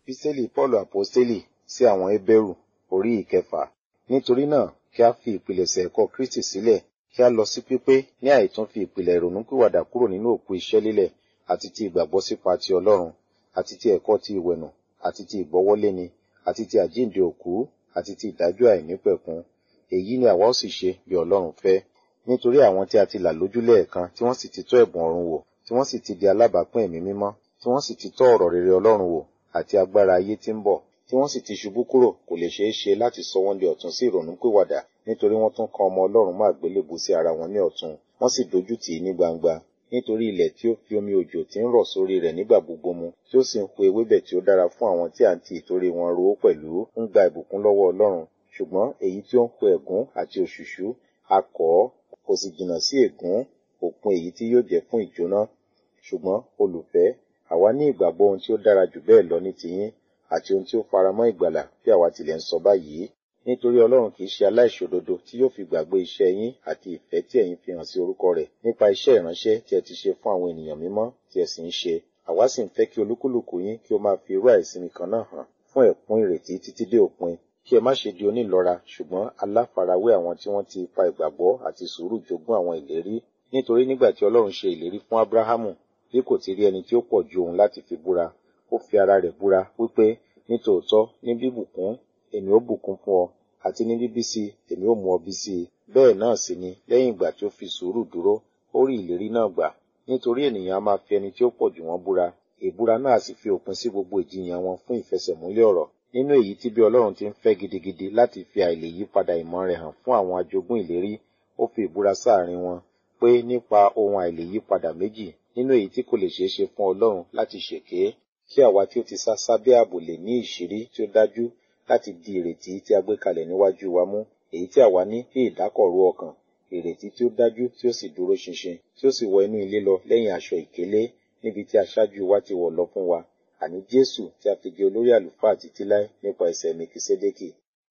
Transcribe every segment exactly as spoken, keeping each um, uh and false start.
Epísítélì Pọ́ọ̀lù Àpọ́stélì sí àwọn Hébérù orí ìkẹfà. Nítorí náà, kí a fi ìpilẹ̀ṣẹ̀ ẹ̀kọ́ Kristi sílẹ̀, kí a lọ sí pípé ní àìtún fi ìpìlẹ̀ ìrònúpìwàdà kúrò nínú òkú iṣẹ́ lílẹ̀ àti ti ìgbàgbọ́ sípa ti Ọlọ́run, àti ti ẹ̀kọ́ ti ìwẹ̀nù, àti ti ìgbọ́wọ́léni, àti ti àjíǹde òkú, àti ti ìdájọ́ àìnípẹ̀kun. Èyí ni àwa ó sì ṣe bí Ọlọ́run fẹ́. Nítorí àwọn tí a ti là lójú lẹ́ẹ̀kan, tí wọ́n sì ti tọ́ ẹ̀bùn ọ̀run wò, tí wọ́n sì ti di alábàápín ẹ̀mí mímọ́, tí wọ́n sì ti tọ́ ọ̀rọ̀ rere Ọlọ́run wò, àti agbára ayé tí ń bọ̀, tí wọ́n sì ti ṣubú kúrò, kò lè ṣeé ṣe láti sọ wọ́n di ọ̀tun sí ìrònúpìwàdà, nítorí wọ́n tún kan ọmọ Ọlọ́run mọ́ àgbélébùú sí ara wọn ní ọ̀tun, wọ́n sì dojú tì í ní gbangba. Nítorí ilẹ̀ tí ó fi omi òjò tí ń rọ̀ sórí rẹ̀ nígbà gbogbo mu, tí ó sì ń hu ewébẹ̀ tí ó dára fún àwọn tí à ń ti ìtorí wọn ro ó pẹ̀lú, ń gba ìbùkún lọ́wọ́ Ọlọ́run. Ṣùgbọ́n èyí tí ó ń hu ẹ̀gún àti òṣùṣú, a kọ̀ ọ́, kò sì jìnnà sí ègún, òpin èyí tí yóò jẹ́ fún ìjóná. Ṣùgbọ́n, olùfẹ́, àwa ní ìgbàgbọ́ ohun tí ó dára jù bẹ́ẹ̀ lọ ní tiyín, àti ohun tí ó faramọ́ ìgbàlà bí àwa tilẹ̀ ń sọ báyìí. Nítorí Ọlọ́run kì í ṣe aláìṣòdodo tí yóò fi gbàgbé iṣẹ́ yín àti ìfẹ́ tí ẹ̀yin fi hàn sí orúkọ rẹ̀ nípa iṣẹ́ ìránṣẹ́ tí ẹ ti ṣe fún àwọn ènìyàn mímọ́ tí ẹ sì ń ṣe. Àwa sì ń fẹ́ kí olúkúlùkù yín kí ó máa fi irú àìsinmi kan náà hàn fún ẹ̀kún ìrètí títí dé òpin. Kí ẹ má ṣe di onílọ́ra, ṣùgbọ́n aláfarawé àwọn tí wọ́n ti ipa ìgbàgbọ́ àti sùúrù jogún àwọn ìlérí. Nítorí nígbà tí Ọlọ́run ṣe ìlérí fún Ábúráhámù, bí kò ti rí ẹni tí ó pọ̀ ju òun láti fi búra, ó fi ara rẹ̀ búra wípé, nítòótọ́ ní bíbùkún èmi ó bùkún fún ọ, àti ní bíbí sí èmi ó mú ọ bí sí i. Bẹ́ẹ̀ náà sì ni lẹ́yìn ìgbà tí ó fi sùúrù dúró, ó rí ìlérí náà gbà. Nítorí ènìyàn a máa fi ẹni tí ó pọ̀ jù wọ́n búra, ìbúra náà sì fi òpin sí gbogbo ìjiyàn wọn fún ìfẹsẹ̀múlẹ̀ ọ̀rọ̀. Nínú èyí tí bí Ọlọ́run ti ń fẹ́ gidigidi láti fi àìlèyípadà ìmọ̀ rẹ̀ hàn fún àwọn ajogún ìlérí, ó fi ìbúra sáàrin wọn, pé nípa ohun àìlèyípadà méjì, nínú èyí tí kò lè ṣeé ṣe fún Ọlọ́run láti ṣèké, kí àwa tí ó ti sá sábẹ́ ààbò lè ní ìṣírí tí ó dájú láti di ìrètí tí a gbé kalẹ̀ níwájú wa mú, èyí tí àwa ní bí ìdákọ̀ró ọkàn, ìrètí tí ó dájú tí ó sì dúró ṣinṣin, tí ó sì wọ inú ilé lọ lẹ́yìn aṣọ ìkélé, níbi tí aṣáájú wa ti wọ̀ lọ fún wa, àní Jésù tí a fi jẹ olórí àlùfáà títí láé nípa ẹsẹ̀ Mèkísédékì.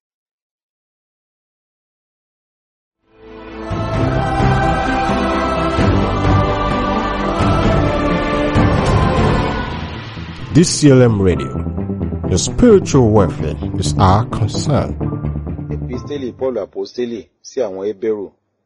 D C L M Radio, your spiritual welfare is our concern. Epísítélì Pọ́ọ̀lù Àpọ́stélì sí àwọn Hébérù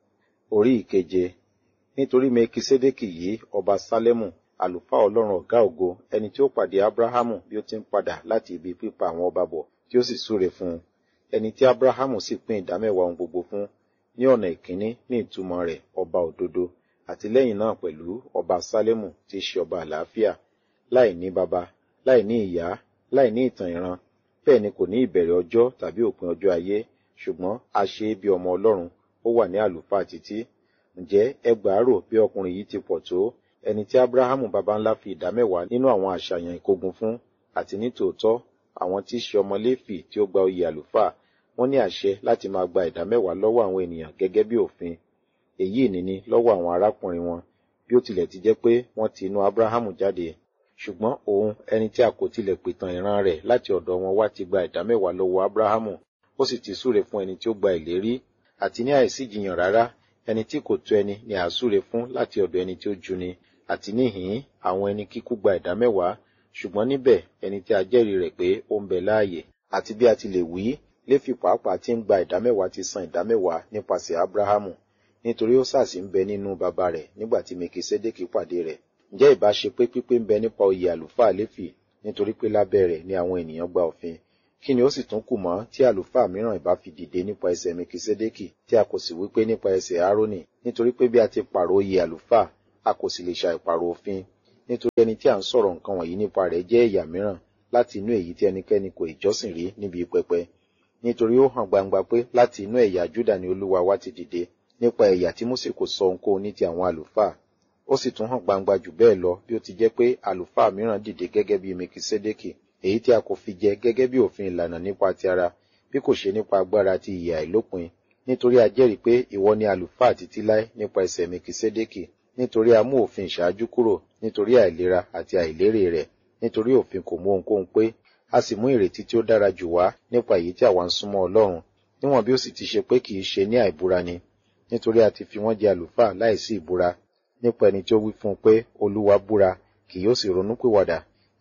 orí ìkeje. Nítorí Mèkísédékì yìí ọba Sálẹ́mù, àlùfáà Ọlọ́run ọ̀gá ògo, ẹni tí ó pàdé Ábúráhámù bí ó ti ń padà láti ibi pípa àwọn ọba bọ̀, tí ó sì súre fún un, ẹni tí Ábúráhámù sì pín ìdámẹ́wàá ohun gbogbo fún, ní ọ̀nà ìkíní ní ìtumọ̀ rẹ̀ ọba òdodo, àti lẹ́yìn náà pẹ̀lú ọba Sálẹ́mù tí í ṣe ọba àlàáfíà, láì ní baba, láì ní ìyá, láì ní ìtàn ìran, bẹ́ẹ̀ ni kò ní ìbẹ̀rẹ̀ ọjọ́ tàbí òpin ọjọ́ ayé, ṣùgbọ́n a ṣe é bí ọmọ Ọlọ́run, ó wà ní àlùfáà títí. Ǹjẹ́ ẹ gbà á rò bí ọkùnrin yìí ti pọ̀ tó, ẹni tí Ábúráhámù baba ńlá fi ìdámẹ́wàá nínú àwọn àṣàyàn ìkógun fún, àti ní tòótọ́ àwọn tí í ṣe ọmọ Léfì tí ó gba oyè àlùfáà, wọ́n ní àṣẹ láti máa gba ìdámẹ́wàá lọ́wọ́ àwọn ènìyàn gẹ́gẹ́ bí òfin. Èyí ìní lọ́wọ́ àwọn arákùnrin wọn, bí ó tilẹ̀ ti jẹ́ pé wọ́n ti inú Ábúráhámù jáde. Ṣùgbọ́n òun, ẹni tí a kò tilẹ̀ pìtàn ìran rẹ̀ láti ọ̀dọ̀ wọn wá, ti gba ìdámẹ́wàá lọ́wọ́ Ábúráhámù, ó sì ti súre fún ẹni tí ó gba ìlérí, àti ní àìsíjiyàn rárá, ẹni tí kò tó ẹni ni à súre fún láti ọ̀dọ̀ ẹni tí ó jù ni, àti níhìn-ín àwọn ẹni kíkú gba ìdámẹ́wàá, ṣùgbọ́n níbẹ̀ ẹni tí a jẹ́rìí rẹ̀ pé ó ń bẹ láàyè. Àti bí a ti lè wí, Léfì pàápàá tí ń gba ìdámẹ́wàá ti san ìdámẹ́wàá nípasẹ̀ Ábúráhámù, nítorí ó sàsì ń bẹ nínú baba rẹ̀ nígbà tí Mèkísédékì pàdé rẹ̀. Ǹjẹ́ ìbá ṣe pé pípé ń bẹ nípa oyè àlùfáà Léfì, nítorí pé lábẹ́ rẹ̀ ni àwọn ènìyàn gba òfin? Kí ni ó sì tún kù mọ́ tí àlùfáà mìíràn ìbá fi dìde nípa ẹsẹ̀ Mèkísédékì, tí a kò sì wí pé nípa ẹsẹ̀ Árónì? Nítorí pé bí a ti pààrọ̀ oyè àlùfáà, a kò sì lè ṣàìpààrọ̀ òfin. Nítorí ẹni tí à ń sọ̀rọ̀ nǹkan wọ̀nyí nípa rẹ̀ jẹ́ ẹ̀yà mìíràn láti inú èyí tí ẹnikẹ́ni kò ìjọ́sìn rí níbi pẹpẹ. Nítorí ó hàn gbangba pé láti inú ẹ̀yà Júdà ni Olúwa wa ti dìde, nípa ẹ̀yà tí Mósè kò sọ ohunkóhun ní ti àwọn àlùfáà. Ó sì tún hàn gbangba jù bẹ́ẹ̀ lọ bí ó ti jẹ́ pé àlùfáà mìíràn dìde gẹ́gẹ́ bí Mèkísédékì, èyí tí a kò fi jẹ gẹ́gẹ́ bí òfin ìlànà nípa ti ara, bí kò ṣe nípa agbára ti ìyè àìlópin. Nítorí a jẹ́rìí pé ìwọ ni àlùfáà títí láé nípa ẹsẹ̀ Mèkísédékì, nítorí a mú òfin ìṣáájú kúrò, nítorí àìlera àti àìlérè rẹ̀, nítorí òfin kò mú ohunkóhun pé, a sì mú ìrètí tí ó dára jù wá nípa èyí tí àwa ń súnmọ́ Ọlọ́run, níwọ̀n bí ó sì ti ṣe pé kì í ṣe ní àìbúra ni, nítorí a ti fi wọ́n jẹ àlùfáà láìsí ìbúra, nípa ẹni tí ó wí fún un pé Olúwa búra, kì yóò sì ronúpìwàdà.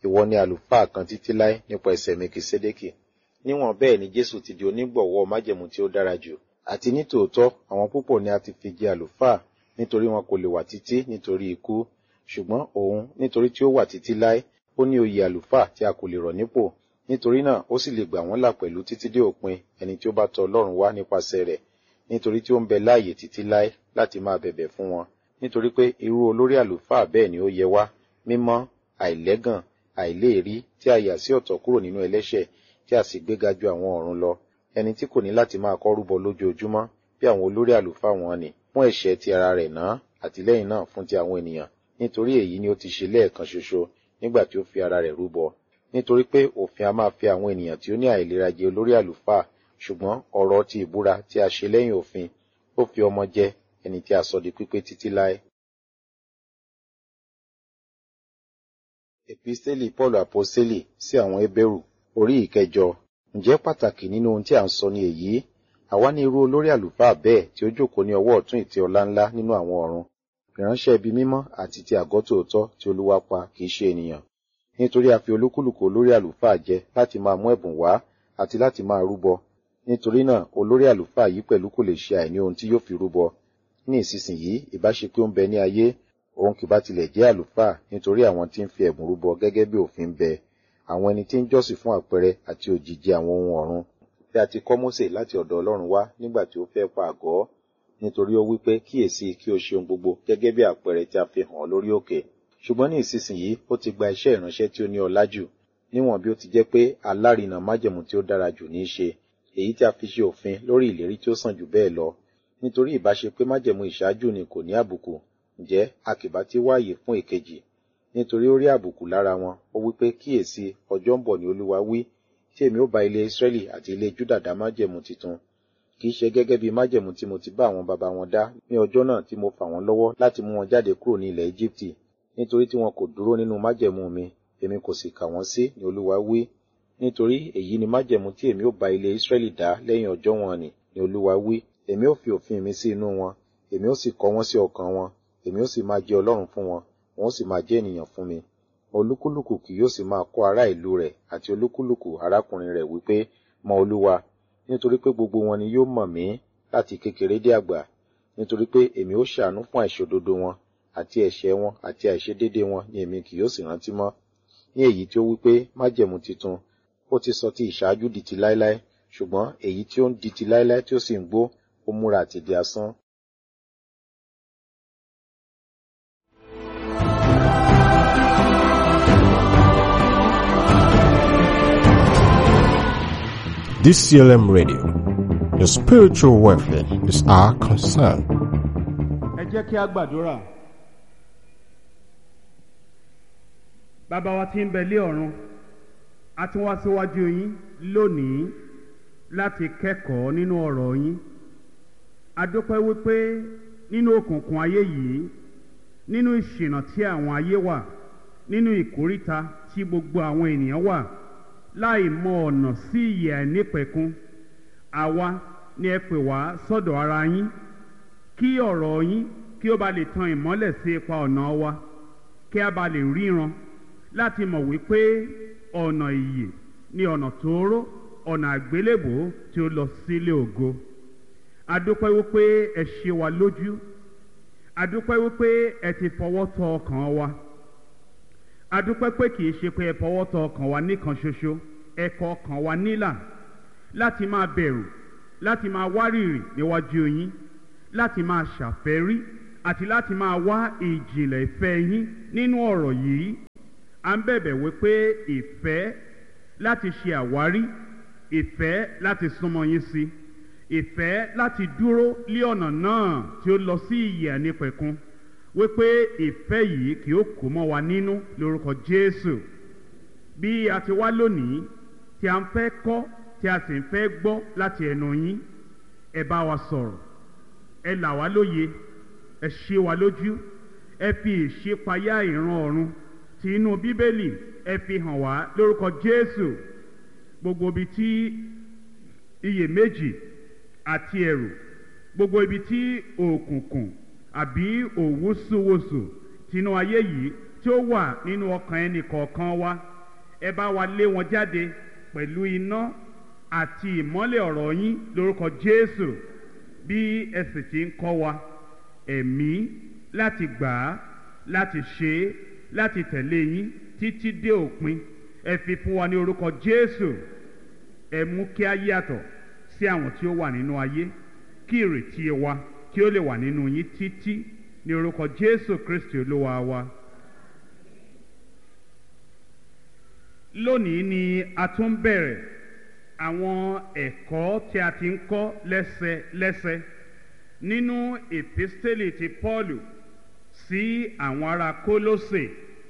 ìwọ ni àlùfáà kan títí láé nípa ẹsẹ̀ Melikisedeki. Níwọ̀n bẹ́ẹ̀ ni Jésù ti di onígbọ̀wọ́ májẹ̀mú tí ó dára jù. Àti ní tòótọ́, àwọn púpọ̀ ni a ti fi jẹ àlùfáà nítorí wọn kò lè wà títí nítorí ikú. Ṣùgbọ́n òun, nítorí tí ó wà títí láé, ó ní oyè àlùfáà tí a kò lè rọ̀ nípò. Nítorí náà, ó sì lè gbà wọ́n là pẹ̀lú títí dé òpin ẹni tí ó bá tọ̀ Ọlọ́run wá nípasẹ̀ rẹ̀, nítorí tí ó ń bẹ láàyè títí láé láti máa bẹ̀bẹ̀ fún wọn. Nítorí pé irú olórí àlùfáà bẹ́ẹ̀ ni ó yẹ wá, mímọ́, àìlẹ́gàn, àìléèrí, tí a yà sí ọ̀tọ̀ kúrò nínú ẹlẹ́ṣẹ̀, tí a sì gbéga ju àwọn ọ̀run lọ, ẹni tí kò ní láti máa kọ́ rúbọ lójoojúmọ́ bí àwọn olórí àlùfáà wọn ni, fún ẹ̀ṣẹ̀ ti ara rẹ̀ náà àti lẹ́yìn náà fún ti àwọn ènìyàn. Nítorí èyí ni ó ti ṣe lẹ́ẹ̀kan ṣoṣo nígbà tí ó fi ara rẹ̀ rúbọ. Nítorí pé òfin a máa fi àwọn ènìyàn tí ó ní àìlera jẹ olórí àlùfáà, ṣùgbọ́n ọ̀rọ̀ ti ìbúra tí a ṣe lẹ́yìn òfin, ó fi ọmọ jẹ ẹni tí a sọ di pípé títí láé. Episteli Paulu Aposteli sí àwọn Hébérù, orí ìkẹjọ. Ǹjẹ́ pàtàkì nínú ohun tí a ń sọ ni èyí? Àwa ní irú olórí àlùfáà bẹ́ẹ̀ tí ó jókòó ní ọwọ́ ọ̀tún ìtẹ́ ọlá ńlá nínú àwọn ọ̀run, ìránṣẹ́ ibi mímọ́ àti ti àgọ́ tòótọ́ tí Olúwa pa kìí ṣe ènìyàn. Nítorí a fi olúkúlùkù olórí àlùfáà jẹ láti máa mú ẹ̀bùn wá àti láti máa rúbọ. Nítorí náà, olórí àlùfáà yìí pẹ̀lú kò lè ṣe àìní ohun tí yóò fi rúbọ. Ní ìsinsìnyí, ìbá ṣe pé ó ń bẹ ní ayé, òun kì bá tilẹ̀ jẹ́ àlùfáà nítorí àwọn tí ń fi ẹ̀bùn rúbọ gẹ́gẹ́ bí òfin bẹ, àwọn ẹni tí ń jọ́sìn fún àpẹẹrẹ àti òjìji àwọn ohun ọ̀run, bí a ti kọ́ Mósè láti ọ̀dọ̀ Ọlọ́run wá nígbà tí ó fẹ́ pa àgọ́, nítorí ó wí pé kíyèsí kí o ṣe ohun gbogbo gẹ́gẹ́ bí àpẹẹrẹ tí a fi hàn lórí òkè. Ṣùgbọ́n ní ìsinsìnyí ó ti gba iṣẹ́ ìránṣẹ́ tí ó ní ọlá jù, níwọ̀n bí ó ti jẹ́ pé alárinà májẹ̀mú tí ó dára jù ní í ṣe, èyí tí a fi ṣe òfin lórí ìlérí tí ó sàn jù bẹ́ẹ̀ lọ. Nítorí ìbá ṣe pé májẹ̀mú ìṣáájú ni kò ní àbùkù, ǹjẹ́ a kì bá ti wáyé fún èkejì. Nítorí ó rí àbùkù lára wọn, ó wí pé kíyèsí ọjọ́ ń bọ̀ ní Olúwa wí, tí èmi ó bá ilé Ísírẹ́lì àti ilé Júdà dá májẹ̀mú titun, kì í ṣe gẹ́gẹ́ bí májẹ̀mú tí mo ti bá àwọn baba wọn dá ní ọjọ́ náà tí mo fà wọ́n lọ́wọ́ láti mú wọn jáde kúrò ní ilẹ̀ Éjíptì. Nítorí tí wọn kò dúró nínú májẹ̀mú mi, èmi kò sì kà wọ́n sí, ní Olúwa wí. Nítorí èyí ni májẹ̀mú tí èmi ó bá ilé Ísírẹ́lì dá lẹ́yìn ọjọ́ wọn nì, ní Olúwa wí. Èmi ó fi òfin mi sí inú wọn, èmi ó sì kọ wọ́n sí ọkàn wọn, èmi ó sì máa jẹ́ Ọlọ́run fún wọn, wọn ó sì máa jẹ́ ènìyàn fún mi. Olúkúlùkù kì yóò sì máa kọ́ ará ìlú rẹ̀ àti olúkúlùkù arákùnrin rẹ̀ wípé, mọ Olúwa, nítorí pé gbogbo wọn ni yóò mọ̀ mí láti kékeré dé àgbà. Nítorí pé èmi ó ṣàánú fún àìṣòdodo wọn, àti ẹ̀ṣẹ̀ wọn àti àìṣedéédé wọn ni èmi kì yóò sì rántí mọ́. Ní èyí tí ó wí pé májẹ̀mú titun, ó ti sọ ti ìṣáájú di ti láéláé, ṣùgbọ́n èyí tí ó ń di ti láéláé tí ó sì ń gbó, ó múra àti di asán. D C L M Radio, your spiritual welfare is our concern. Ẹ jẹ́ kí a gbàdúrà. Bàbá wa tí ń bẹ lé ọ̀run, a tún wá síwájú yín lónìí láti kẹ́kọ̀ọ́ nínú ọ̀rọ̀ yín. A dúpẹ́ wípé nínú òkùnkùn ayé yìí, nínú ìṣìnà tí àwọn ayé wà, nínú ìkóríta tí gbogbo àwọn ènìyàn wà, láì mọ ọ̀nà sí ìyè àìnípẹ̀kun, àwa ni ẹ pè wá sọ́dọ̀ ara yín kí ọ̀rọ̀ yín kí ó ba lè tan ìmọ́lẹ̀ sí ipa ọ̀nà wa, kí a ba lè ríran láti mọ̀ wípé ọ̀nà ìyè ni ọ̀nà tóóró, ọ̀nà àgbélébùú tí ó lọ sílé ògo. A dúpẹ́ wípé ẹ ṣe wa lójú, a dúpẹ́ wípé ẹ ti fọwọ́ tọ́ ọkàn wa, a dúpẹ́ pé kìí ṣe pé ẹ fọwọ́ tọ́ ọkàn wa nìkan ṣoṣo, ẹ kọ ọkàn wa nílà láti máa bẹ̀rù, láti máa wárìrì níwájú yín, láti máa ṣàfẹ́rí àti láti máa wá ìjìnlẹ̀ ìfẹ́ yín nínú ọ̀rọ̀ yìí. À ń bẹ̀bẹ̀ wípé ìfẹ́ láti ṣe àwárí, ìfẹ́ láti súnmọ́ yín sí, ìfẹ́ láti dúró lé ọ̀nà náà tí ó lọ sí ìyè àìnípẹ̀kun, wípé ìfẹ́ yìí kì ó kó mọ́ wa nínú lórúkọ Jésù. Bí a ti wá lónìí tí a ń fẹ́ kọ́ tí a sì ń fẹ́ gbọ́ láti ẹnu yín, ẹ bá wa sọ̀rọ̀, ẹ là wá lóye, ẹ ṣe wa lójú, ẹ fi ìṣípayá ìran ọ̀run tí inú Bíbélì ẹ fi hàn wá lórúkọ Jésù. Gbogbo ibi tí iyèméjì àti ẹ̀rù, gbogbo ibi tí òkùnkùn àbí òwúsùwòsù tinú ayé yìí tí ó wà nínú ọkàn ẹnì kọ̀ọ̀kan wa, ẹ bá wa lé wọn jáde pẹ̀lú iná àti ìmọ́lẹ̀ ọ̀rọ̀ yín lórúkọ Jésù. Bí ẹ sì ti ń kọ́ wa ẹ̀mí láti gbà á, láti ṣe é, láti tẹ̀lé yín títí dé òpin, ẹ fi fún wa ní orúkọ Jésù. Ẹ mú kí a yàtọ̀ sí àwọn tí ó wà nínú ayé, kí ìrètí wa kí ó lè wà nínú yín títí, ní orúkọ Jésù Kristi Olúwa wa. Lónìí ni a tún bẹ̀rẹ̀ àwọn ẹ̀kọ́ tí a ti ń kọ́ lẹ́sẹlẹ́sẹ nínú èpísítélì ti Pọ́ọ̀lù sí àwọn ará Kólósè.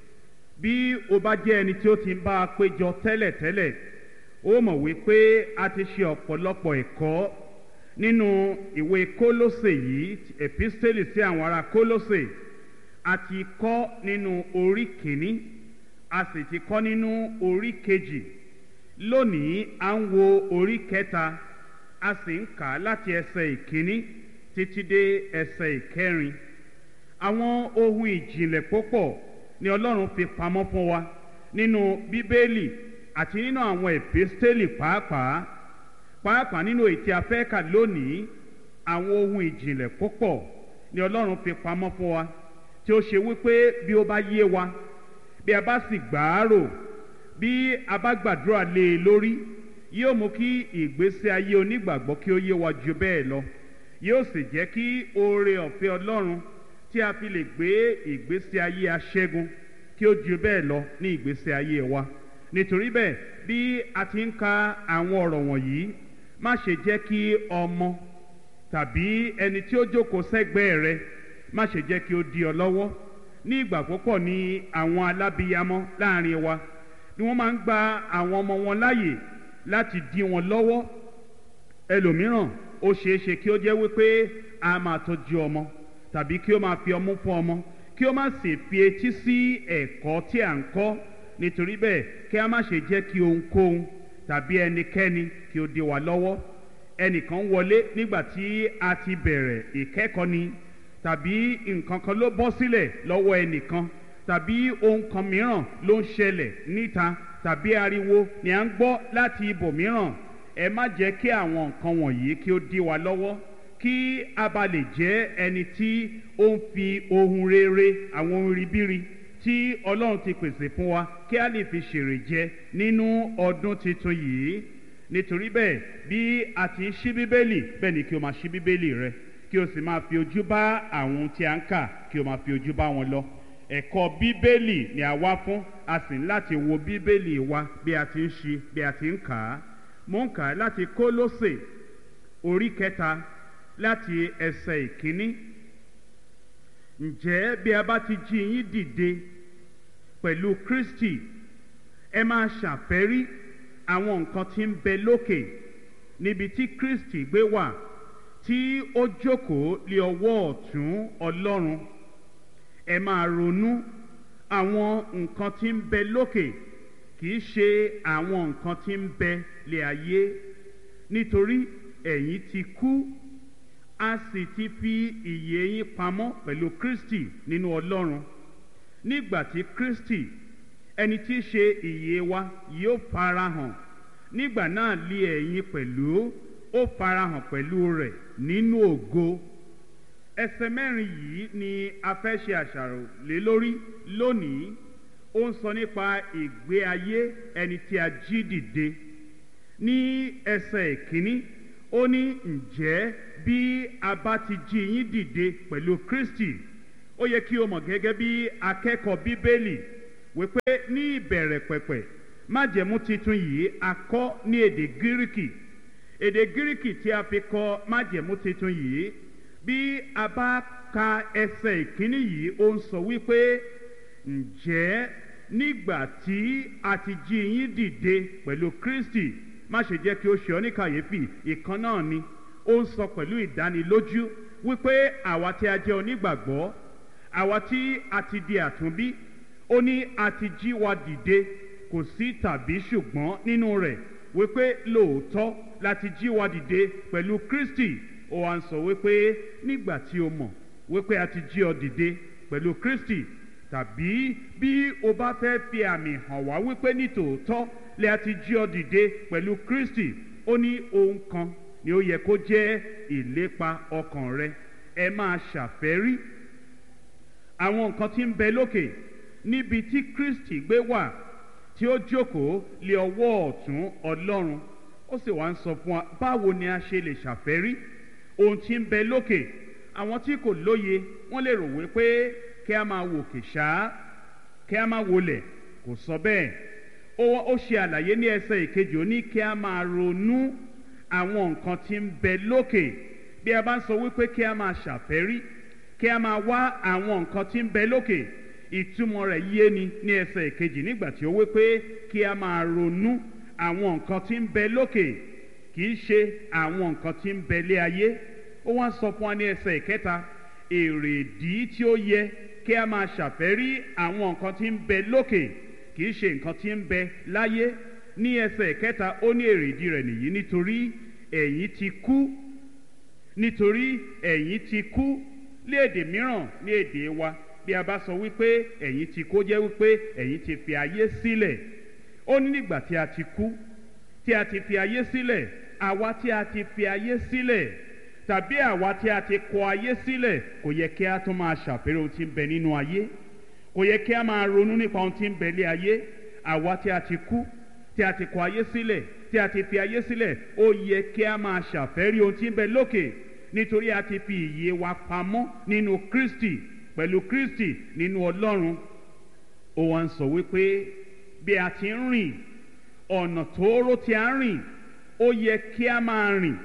Bí o bá jẹ́ ẹni tí ó ti ń bá a péjọ tẹ́lẹ̀tẹ́lẹ̀, ó mọ̀ wípé a ti ṣe ọ̀pọ̀lọpọ̀ ẹ̀kọ́ nínú ìwé Kólósè yìí, èpísítélì sí àwọn ará Kólósè. A ti kọ́ nínú orí kìíní, a sì ti kọ́ nínú orí kejì. Lónìí à ń wo orí kẹta, a sì ń kà á láti ẹsẹ̀ ìkíní títí dé ẹsẹ̀ ìkẹrin. Àwọn ohun ìjìnlẹ̀ púpọ̀ ni Ọlọ́run fi pamọ́ fún wa nínú Bíbélì àti nínú àwọn èpísítélì pàápàá pàápàá nínú èyí tí a fẹ́ kà lónìí. Àwọn ohun ìjìnlẹ̀ púpọ̀ ni Ọlọ́run fi pamọ́ fún wa, tí ó ṣe wípé bí ó bá yé wa, bí a bá sì gbà á rò, bí a bá gbàdúrà lé e lórí, yóò mú kí ìgbésí ayé onígbàgbọ́ kí ó yé wa ju bẹ́ẹ̀ lọ. Yóò sì jẹ́ kí oore ọ̀fẹ́ Ọlọ́run tí a fi lè gbé ìgbésí ayé aṣẹ́gun kí ó ju bẹ́ẹ̀ lọ ní ìgbésí ayé wa. Nítorí bẹ́ẹ̀, bí a ti ń ka àwọn ọ̀rọ̀ wọ̀nyí, má ṣe jẹ́ kí ọmọ tàbí ẹni tí ó jókòó sẹ́gbẹ̀ẹ́ rẹ, má ṣe jẹ́ kí ó dí ọ lọ́wọ́. Ní ìgbà púpọ̀ ni àwọn alábíyamọ láàrin wa ni wọ́n máa ń gba àwọn ọmọ wọn láàyè láti dí wọn lọ́wọ́. Ẹlòmíràn ó ṣeé ṣe kí ó jẹ́ wípé a máa tọ́jú ọmọ tàbí kí ó máa fi ọmú fún ọmọ, kí ó má sì fi etí sí ẹ̀kọ́ tí à ń kọ́. Nítorí bẹ́ẹ̀, kí a má ṣe jẹ́ kí ohunkóhun tàbí ẹnikẹ́ni kí ó dí wa lọ́wọ́. Ẹnìkan wọlé nígbà tí a ti bẹ̀rẹ̀ ìkẹ́kọ̀ọ́ ni, tàbí nǹkan kan ló bọ́ sílẹ̀ lọ́wọ́ ẹnìkan, tàbí ohun kan mìíràn ló ń ṣẹlẹ̀ níta, tàbí ariwo ni à ń gbọ́ láti ibòmíràn. Ẹ má jẹ́ kí àwọn nǹkan wọ̀nyí kí ó dí wa lọ́wọ́, kí a bá lè jẹ́ ẹni tí ó ń fi ohun rere, àwọn ohun ribiri tí Ọlọ́run ti pèsè fún wa, kí a lè fi ṣèrè jẹ nínú ọdún tuntun yìí. Nítorí bẹ́ẹ̀, bí a ti ń ṣí Bíbélì, bẹ́ẹ̀ ni kí o máa ṣí Bíbélì rẹ, kí o sì máa fi ojú bá àwọn ohun tí a ń kà, kí o máa fi ojú bá wọn lọ. Ẹ̀kọ́ Bíbélì ni a wá fún, a sì ń láti wo Bíbélì wa bí a ti ń ṣí, bí a ti ń kà á. Mo ń kà á láti Kólósè orí kẹta láti ẹsẹ̀ ìkíní. Ǹjẹ́ bí a bá ti jí yín dìde pẹ̀lú Kristi, ẹ máa ṣàfẹ́rí àwọn nǹkan tí ń bẹ lókè, níbi tí Kristi gbé wà, tí ó jókòó lé ọwọ́ ọ̀tún Ọlọ́run. Ẹ máa ronú àwọn nǹkan tí ń bẹ lókè, kì í ṣe àwọn nǹkan tí ń bẹ lé ayé. Nítorí ẹ̀yin ti kú, a sì ti fi ìyè yín pamọ́ pẹ̀lú Kristi nínú Ọlọ́run. Nígbà tí Kristi, ẹni tí í ṣe ìyè wa, yóò farahàn, nígbà náà lé ẹ̀yin pẹ̀lú ó farahàn pẹ̀lú rẹ̀ nínú ògo. Ẹsẹ̀ mẹ́rin yìí ni a fẹ́ ṣe àṣàrò lé lórí lónìí. Ó ń sọ nípa ìgbé ayé ẹni tí a jí dìde. Ní ẹsẹ̀ ìkíní, ó ní ǹjẹ́ bí a bá ti jí yín dìde pẹ̀lú Kristi. Ó yẹ kí o mọ̀ gẹ́gẹ́ bí akẹ́kọ̀ọ́ Bíbélì wípé ní ìbẹ̀rẹ̀ pẹ̀pẹ̀ májẹ̀mú titun yìí a kọ́ ní èdè Gíríkì. Èdè Gíríkì tí a fi kọ májẹ̀mú titun yìí, bí a bá ka ẹsẹ̀ ìkíní yìí, ó ń sọ wípé ǹjẹ́ nígbà tí a ti jí yín dìde pẹ̀lú Kristi. Má ṣe jẹ́ kí ó ṣe ọ́ ní kàyéfì, ìkan náà ni. Ó ń sọ pẹ̀lú ìdánilójú wípé àwa tí a jẹ́ onígbàgbọ́, àwa tí a ti di àtúnbí, ó ní a ti jí wa dìde, kò sí tàbí ṣùgbọ́n nínú rẹ̀, wípé lóòótọ́ láti jí wa dìde pẹ̀lú Kristi. Ó wá ń sọ wípé nígbà tí o mọ̀ wípé a ti jí ọ dìde pẹ̀lú Kristi, tàbí bí o bá fẹ́ fi àmì hàn wá wípé nítòótọ́ lè a ti jí ọ dìde pẹ̀lú Kristi, ó ní ohun kan ni ó yẹ kó jẹ́ ìlépa ọkàn rẹ. Ẹ máa ṣàfẹ́rí àwọn nǹkan tí ń bẹ lókè, níbi tí Kristi gbé wà, tí ó jókòó lé ọwọ́ ọ̀tún Ọlọ́run. Ó sì wá ń sọ fún wa báwo ni a ṣe lè ṣàfẹ́rí ohun tí ń bẹ lókè. Àwọn tí kò lóye wọ́n lè rò wípé kí a máa wòkè ṣáá, kí a máa wọlẹ̀. Kò sọ bẹ́ẹ̀. Ó ṣe àlàyé ní ẹsẹ̀ ìkejì, ó ní kí a máa ronú àwọn nǹkan tí ń bẹ lókè. Bí a bá ń sọ wípé kí a máa ṣàfẹ́rí, kí a máa wá àwọn nǹkan tí ń bẹ lókè, ìtumọ̀ rẹ̀ yé ni ní ẹsẹ̀ ìkejì nígbà tí ó wípé kí a máa ronú àwọn nǹkan tí ń bẹ lókè, kì í ṣe àwọn nǹkan tí ń bẹ lé ayé. Ó wá sọ fún wa ní ẹsẹ̀ ìkẹta èrèdí tí ó yẹ kí a máa ṣàfẹ́rí àwọn nǹkan tí ń bẹ lókè, kì í ṣe nǹkan tí ń bẹ láyé. Ní ẹsẹ̀ ìkẹta ó ní èrèdí rẹ̀ nìyí, nítorí ẹ̀yin ti kú, nítorí ẹ̀yin ti kú. Ní èdè mìíràn, ní èdè wa, bí a bá sọ wípé ẹ̀yin ti kú, jẹ́ wípé ẹ̀yin ti fi ayé sílẹ̀. Ó ní nígbà tí a ti kú, tí a ti fi ayé sílẹ̀, àwa tí a ti fi ayé sílẹ̀ tàbí àwa tí a ti kọ ayé sílẹ̀, kò yẹ kí a tún máa ṣàfẹ́rí ohun tí ń bẹ nínú ayé. Kò yẹ kí a máa ronú nípa ohun tí ń bẹ lé ayé. Àwa tí a ti kú, tí a ti kọ ayé sílẹ̀, tí a ti fi ayé sílẹ̀, ó yẹ kí a máa ṣàfẹ́rí ohun tí ń bẹ lókè, nítorí a ti fi ìyè wa pamọ́ nínú Kristi, pẹ̀lú Kristi nínú Ọlọ́run. Ó wá ń sọ wípé bí a ti ń rìn ọ̀nà tóóró tí a ń rìn, ó yẹ kí a máa rìn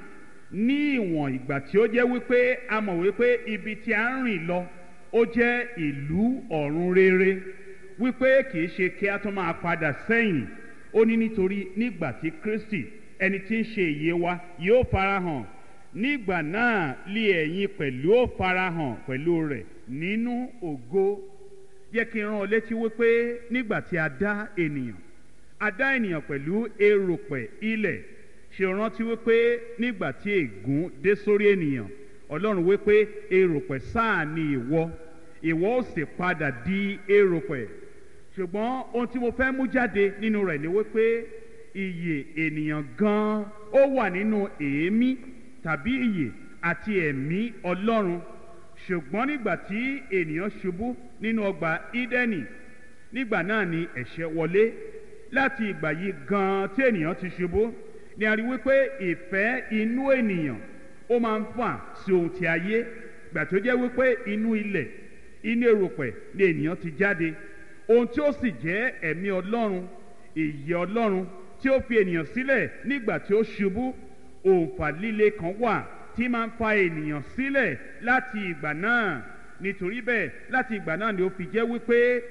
ní ìwọ̀n ìgbà tí ó jẹ́ wípé a mọ̀ wípé ibi tí a ń rìn lọ ó jẹ́ ìlú ọ̀run rere, wípé kì í ṣe kí a tún máa padà sẹ́yìn. Ó ní nítorí nígbà tí Kristi ẹni tí ń ṣe ìyè wa yóò farahàn, nígbà náà lé ẹ̀yin pẹ̀lú ó farahàn pẹ̀lú rẹ̀ nínú ògo. Jẹ́ kí n rán ọ létí wípé nígbà tí a dá ènìyàn, a dá ènìyàn pẹ̀lú erùpẹ̀ ilẹ̀. Ṣé o rántí wípé nígbà tí ègún dé sórí ènìyàn, Ọlọ́run wípé erùpẹ̀ sáà ni ìwọ, ìwọ ó sì padà di erùpẹ̀. Ṣùgbọ́n ohun tí mo fẹ́ mú jáde nínú rẹ̀ ni wípé ìyè ènìyàn gan-an ó wà nínú èémí tàbí ìyè àti ẹ̀mí Ọlọ́run. Ṣùgbọ́n nígbà tí ènìyàn ṣubú nínú ọgbà Ídẹ́nì, nígbà náà ni ẹ̀ṣẹ̀ wọlé. Láti ìgbà yìí gan-an tí ènìyàn ti ṣubú ni a rí wípé ìfẹ́ inú ènìyàn ó máa ń fà sí ohun ti ayé. Gbà tó jẹ́ wípé inú ilẹ̀, inú erùpẹ̀ ni ènìyàn ti jáde. Ohun tí ó sì jẹ́ ẹ̀mí Ọlọ́run, ìyè Ọlọ́run tí ó fi ènìyàn sílẹ̀ nígbà tí ó ṣubú, òǹfà líle kan wà tí máa ń fa ènìyàn sílẹ̀ láti ìgbà náà. Nítorí bẹ́ẹ̀ láti ìgbà náà ni ó fi jẹ́ wípé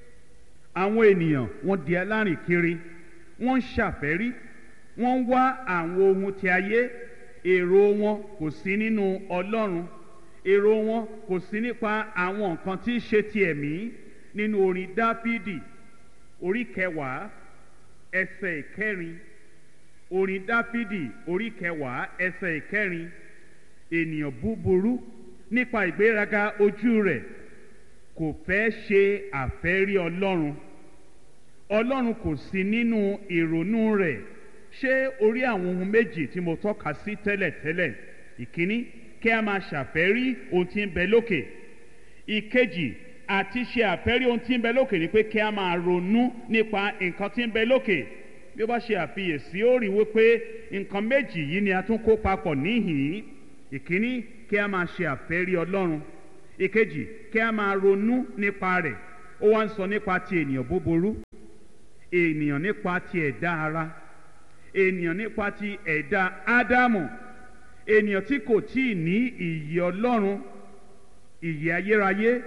àwọn ènìyàn wọ́n di alárìnkiri, wọ́n ń ṣàfẹ́rí, wọ́n ń wá àwọn ohun ti ayé. Èrò wọn kò sí nínú Ọlọ́run. Èrò wọn kò sí nípa àwọn nǹkan tí í ṣe ti ẹ̀mí. Nínú orin Dáfídì orí kẹwàá ẹsẹ̀ ìkẹrin, orin Dáfídì orí kẹwàá ẹsẹ̀ ìkẹrin, ènìyàn búburú nípa ìgbéraga ojú rẹ̀ kò fẹ́ ṣe àfẹ́rí Ọlọ́run. Ọlọ́run kò sí nínú ìrònú rẹ̀. Ṣé orí àwọn ohun méjì tí mo tọ́ka sí tẹ́lẹ̀tẹ́lẹ̀? Ìkíní, kí a máa ṣàfẹ́rí ohun tí ń bẹ lókè. Ìkejì, àti ṣe àfẹ́rí ohun tí ń bẹ lókè ni pé kí a máa ronú nípa nǹkan tí ń bẹ lókè. Bí ó bá ṣe àfiyèsí, ó rí wípé nǹkan méjì yìí ni a tún kó papọ̀ níhìn-ín. Ìkíní, kí a máa ṣe àfẹ́rí Ọlọ́run. Ìkejì, kí a máa ronú nípa rẹ̀. Ó wá ń sọ nípa ti ènìyàn búburú, ènìyàn nípa ti ẹ̀dá ara, ènìyàn nípa ti ẹ̀dá Ádámù, ènìyàn tí kò tíì ní ìyè Ọlọ́run, ìyè ayérayé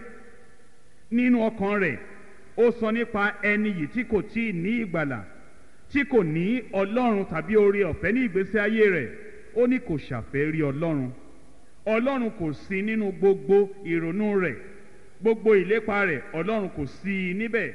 nínú ọkàn rẹ̀. Ó sọ nípa ẹni yìí tí kò tíì ní ìgbàlà, tí kò ní Ọlọ́run tàbí oore ọ̀fẹ́ ní ìgbésí ayé rẹ̀. Ó ní kò ṣàfẹ́rí Ọlọ́run. Ọlọ́run kò sí nínú gbogbo ìrònú rẹ̀, gbogbo ìlépa rẹ̀, Ọlọ́run kò sí i níbẹ̀.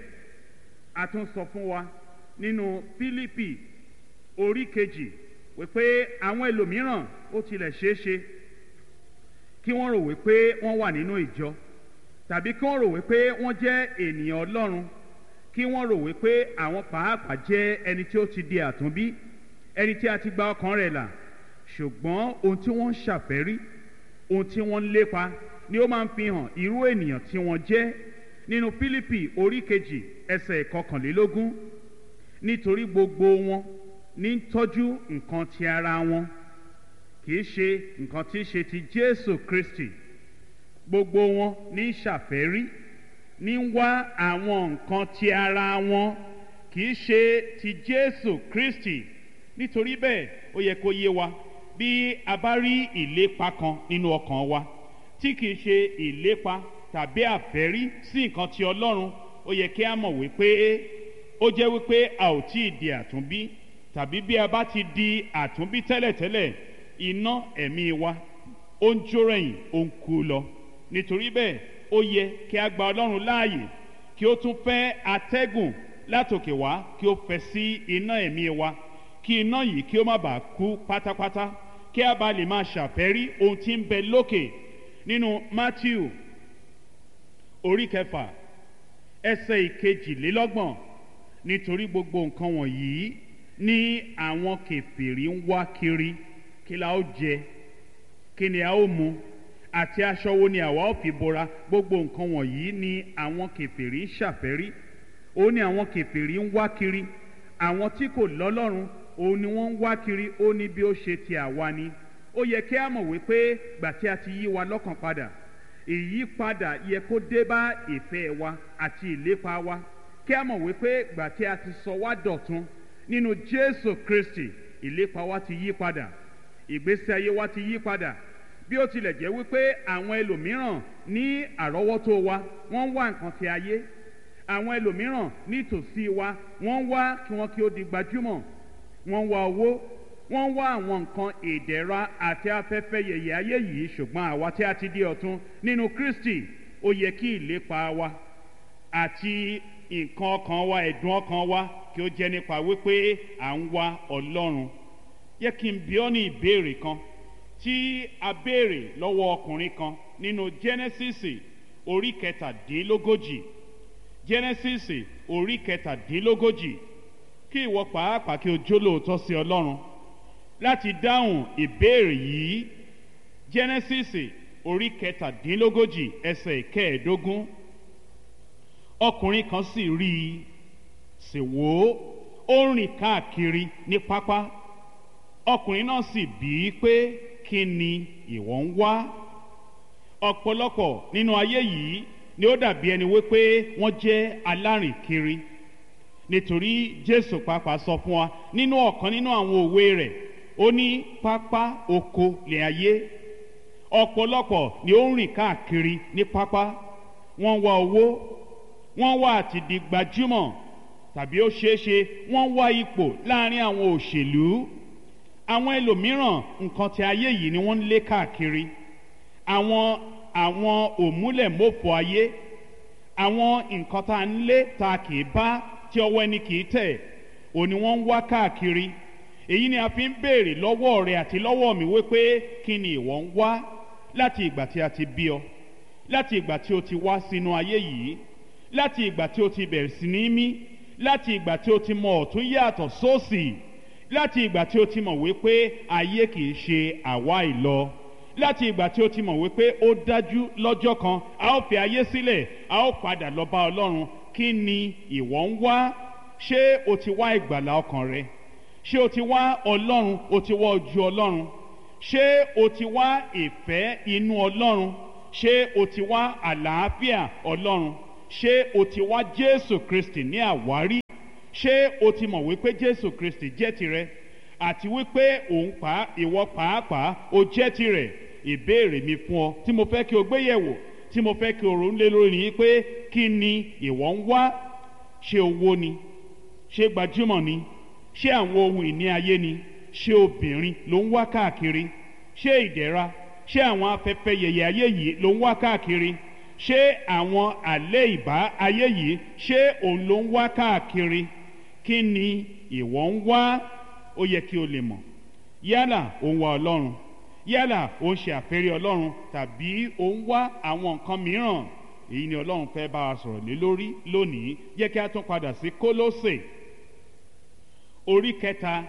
A tún sọ fún wa nínú Fílípì orí kejì wípé àwọn ẹlòmíràn ó tilẹ̀ ṣeé ṣe kí wọ́n rò wípé wọ́n wà nínú ìjọ, tàbí kí wọ́n rò wípé wọ́n jẹ́ ènìyàn Ọlọ́run, kí wọ́n rò wípé àwọn pàápàá jẹ́ ẹni tí ó ti di àtúnbí, ẹni tí a ti gba ọkàn rẹ̀ là. Ṣùgbọ́n ohun tí wọ́n ń ṣàfẹ́rí, ohun tí wọ́n ń lépa ni ó máa ń fi hàn irú ènìyàn tí wọ́n jẹ́. Nínú Fílípì orí kejì ẹsẹ̀ ìkọkànlélógún, nítorí gbogbo wọn ní ń tọ́jú nǹkan ti ara wọn, kì í ṣe nǹkan tí í ṣe ti Jésù Kristi. Gbogbo wọn ní ń ṣàfẹ́rí, ní ń wá àwọn nǹkan ti ara wọn, kì í ṣe ti Jésù Kristi. Nítorí bẹ́ẹ̀ ó yẹ kó yé wa, bí a bá rí ìlépa kan nínú ọkàn wa tí kì í ṣe ìlépa tàbí àfẹ́rí sí nǹkan ti Ọlọ́run, ó yẹ kí a mọ̀ wípé ó jẹ́ wípé a ò tí ì di àtúnbí, tàbí bí a bá ti di àtúnbí tẹ́lẹ̀tẹ́lẹ̀, iná ẹ̀mí wa ó ń jó rẹ̀yìn, ó ń kú lọ. Nítorí bẹ́ẹ̀ ó yẹ kí a gba Ọlọ́run láàyè kí ó tún fẹ́ atẹ́gùn látòkè wá, kí ó fẹ́ sí iná ẹ̀mí wa, kí iná yìí kí ó má bàa kú pátápátá, kí a bá lè máa ṣàfẹ́rí ohun tí ń bẹ lókè. Nínú Mátíù orí kẹfà ẹsẹ̀ ìkejìlélọ́gbọ̀n, nítorí gbogbo nǹkan wọ̀nyí ní àwọn kèfèrí ń wá kiri, kí la ó jẹ, kí ni a ó mu, àti aṣọ wo ni àwa ó fi bora. Gbogbo nǹkan wọ̀nyí ni àwọn kèfèrí ń ṣàfẹ́rí, ó ní àwọn kèfèrí ń wá kiri. Àwọn tí kò lọ́lọ́run òun ni wọ́n ń wá kiri, ó ní bí ó ṣe ti àwa ni. Ó yẹ kí a mọ̀ wípé gbà tí a ti yí wa lọ́kàn padà, ìyípadà yẹ kó dé bá ìfẹ́ wa àti ìlépa wa. Kí a mọ̀ wípé gbà tí a ti sọ wá dọ̀tun nínú Jésù Kristi, ìlépa wa ti yí padà, ìgbésí ayé wa ti yí padà. Bí ó tilẹ̀ jẹ́ wípé àwọn ẹlòmíràn ní àrọ́wọ́tó wa wọ́n ń wá nǹkan ti ayé, àwọn ẹlòmíràn nítòsí wa wọ́n ń wá kí wọ́n kí ó di gbajúmọ̀, wọ́n ń wá owó, wọ́n ń wá àwọn nǹkan ìdẹ̀ra àti afẹ́fẹ́ yẹ̀yẹ̀ ayé yìí. Ṣùgbọ́n àwa tí a ti di ọ̀tun nínú Kristi, ó yẹ kí ìlépa wa àti nǹkan ọkàn wa, ẹ̀dùn ọkàn wa, kí ó jẹ́ nípa wípé à ń wá Ọlọ́run. Yẹ kí n bi ọ́ ní ìbéèrè kan tí a béèrè lọ́wọ́ ọkùnrin kan nínú Jẹ́nẹ́sísì orí kẹtàdínlógójì. Jẹ́nẹ́sísì orí kẹtàdínlógójì. Kí ìwọ pàápàá kí o jólóòtọ́ sí Ọlọ́run láti dáhùn ìbéèrè yìí. Jẹ́nẹ́sísì orí kẹtàdínlógójì ẹsẹ̀ ìkẹẹ̀ẹ́dógún. Ọkùnrin kan sì rí i, sì wò ó, ó rìn káàkiri ní pápá. Ọkùnrin náà sì bí i pé kí ni ìwọ ń wá? Ọ̀pọ̀lọpọ̀ nínú ayé yìí ni ó dàbí ẹni wípé wọ́n jẹ́ alárìnkiri, nítorí Jésù pàápàá sọ fún wa nínú ọ̀kan nínú àwọn òwe rẹ̀, ó ní pápá oko lè ayé. Ọ̀pọ̀lọpọ̀ ni ó ń rìn káàkiri ní pápá, wọ́n wá owó, wọ́n wá àti di gbajúmọ̀, tàbí ó ṣeéṣe wọ́n wá ipò láàrin àwọn òṣèlú. Àwọn ẹlòmíràn nǹkan ti ayé yìí ni wọ́n ń lé káàkiri. Àwọn àwọn òmúlẹ̀mófò ayé, àwọn nǹkan tá ń lé ta kì í bá, tí ọwọ́ ẹni kì í tẹ̀, òní wọ́n ń wá káàkiri. Èyí ni a fi ń béèrè lọ́wọ́ rẹ àti lọ́wọ́ mi wípé kí ni ìwọ ń wá láti ìgbà tí a ti bí ọ, láti ìgbà tí o ti wá sínú ayé yìí, láti ìgbà tí o ti bẹ̀rẹ̀ sí ní mí, láti ìgbà tí o ti mọ ọ̀tún yàtọ̀ sósì, láti ìgbà tí o ti mọ̀ wípé ayé kì í ṣe àwa ìlọ, láti ìgbà tí o ti mọ̀ wípé ó dájú lọ́jọ́ kan a ó fi ayé sílẹ̀, a ó padà lọ bá Ọlọ́run. Kí ni ìwọ ń wá? Ṣé o ti wá ìgbàlà ọkàn rẹ? Ṣé o ti wá Ọlọ́run? O ti wá ojú Ọlọ́run? Ṣé o ti wá ìfẹ́ inú Ọlọ́run? Ṣé o ti wá àlàáfíà Ọlọ́run? Ṣé o ti wá Jésù Kristi ní àwárí? Ṣé o ti mọ̀ wípé Jésù Kristi jẹ́ tirẹ̀, àti wípé òun pa ìwọ pàápàá o jẹ́ tirẹ̀? Ìbéèrè mi fún ọ tí mo fẹ́ kí o gbé yẹ̀wò, tí mo fẹ́ kí o ronú lé lórí ni pé kí ni ìwọ ń wá? Ṣé owó ni? Ṣé gbajúmọ̀ ni? Ṣé àwọn ohun ìní ayé ni? Ṣé obìnrin ló ń wá káàkiri? Ṣé ìdẹ̀ra? Ṣé àwọn afẹ́fẹ́ yẹ̀yẹ̀ ayé yìí ló ń wá káàkiri? Ṣé àwọn àlẹ́ ìbá ayé yìí, ṣé òun ló ń wá káàkiri? Kí ni ìwọ ń wá? Ó yẹ kí o lè mọ̀. Yálà ó ń wá Ọlọ́run, yálà ó ń ṣe àfẹ́rí Ọlọ́run, tàbí ó ń wá àwọn nǹkan mìíràn. èyí ni Ọlọ́run fẹ́ bá wa sọ̀rọ̀ lé lórí lónìí. Jẹ́ kí a tún padà sí Kólósè orí kẹta,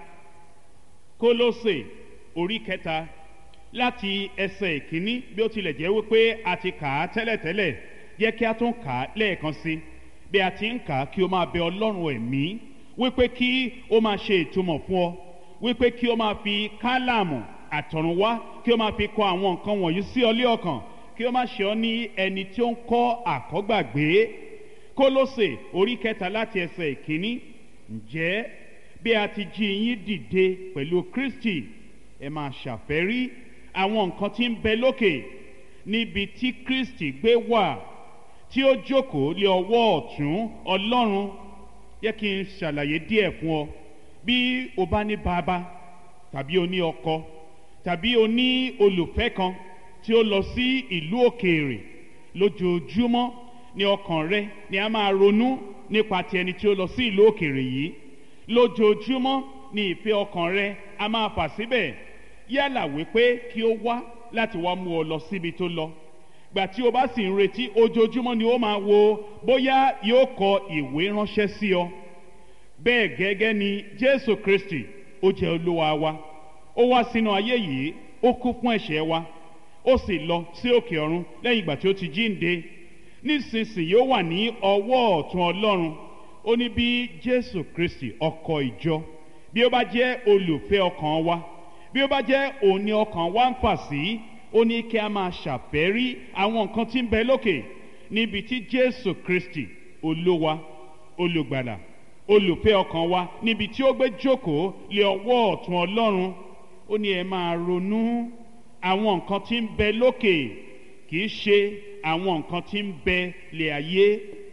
Kólósè orí kẹta láti ẹsẹ̀ ìkíní, bí ó tilẹ̀ jẹ́ wípé a ti kà á tẹ́lẹ̀tẹ́lẹ̀. Jẹ́ kí a tún kà á lẹ́ẹ̀kan sí. Bí a ti ń kà á, kí o máa bẹ Ọlọ́run ẹ̀mí wípé kí o máa ṣe ìtumọ̀ fún ọ, wípé kí o máa fi kálámù àtọ̀runwá kí o máa fi kọ àwọn nǹkan wọ̀nyí sí ọ lé ọkàn, kí o má ṣe ọ ní ẹni tí ó ń kọ́ àkọ́gbàgbé. Kólósè orí kẹta láti ẹsẹ̀ ìkíní. Ǹjẹ́ bí a ti jí yín dìde pẹ̀lú Kristi, ẹ máa ṣàfẹ́rí àwọn nǹkan tí ń bẹ lókè, níbi tí Kristi gbé wà, tí ó jókòó lé ọwọ́ ọ̀tún Ọlọ́run. Yẹ kí n ṣàlàyé díẹ̀ fún ọ. Bí o bá ní bàbá tàbí o ní ọkọ tàbí o ní olùfẹ́ kan tí ó lọ sí ìlú òkèèrè, lójoojúmọ́ ní ọkàn rẹ ni a máa ronú nípa ti ẹni tí ó lọ sí ìlú òkèèrè yìí. Lójoojúmọ́ ni ìfẹ́ ọkàn rẹ a máa fà síbẹ̀, yálà wípé kí ó wá láti wá mú ọ lọ síbi tó lọ. Gbà tí o bá sì ń retí, ojoojúmọ́ ni ó máa wo bóyá yóò kọ ìwé ránṣẹ́ sí ọ. Bẹ́ẹ̀ gẹ́gẹ́ ni Jésù Kristi, ó jẹ́ Olúwa wa. Ó wá sínú ayé yìí, ó kú fún ẹ̀ṣẹ̀ wa, ó sì lọ sí òkè ọ̀run lẹ́yìn ìgbà tí ó ti jíǹde. Nísinsìnyí ó wà ní ọwọ́ ọ̀tún Ọlọ́run. Ó ní bí Jésù Kristi, ọkọ ìjọ, bí ó bá jẹ́ olùfẹ́ ọkàn wa, bí ó bá jẹ́ òun ni ọkàn wa ń fà sí, ó ní kí a máa ṣàfẹ́rí àwọn nǹkan tí ń bẹ lókè, níbi tí Jésù Kristi, Olúwa, olùgbàlà, olùfẹ́ ọkàn wa, níbi tí ó gbé jókòó lé ọwọ́ ọ̀tún Ọlọ́run. Ó ní ẹ máa ronú àwọn nǹkan tí ń bẹ lókè, kì í ṣe àwọn nǹkan tí ń bẹ lé ayé.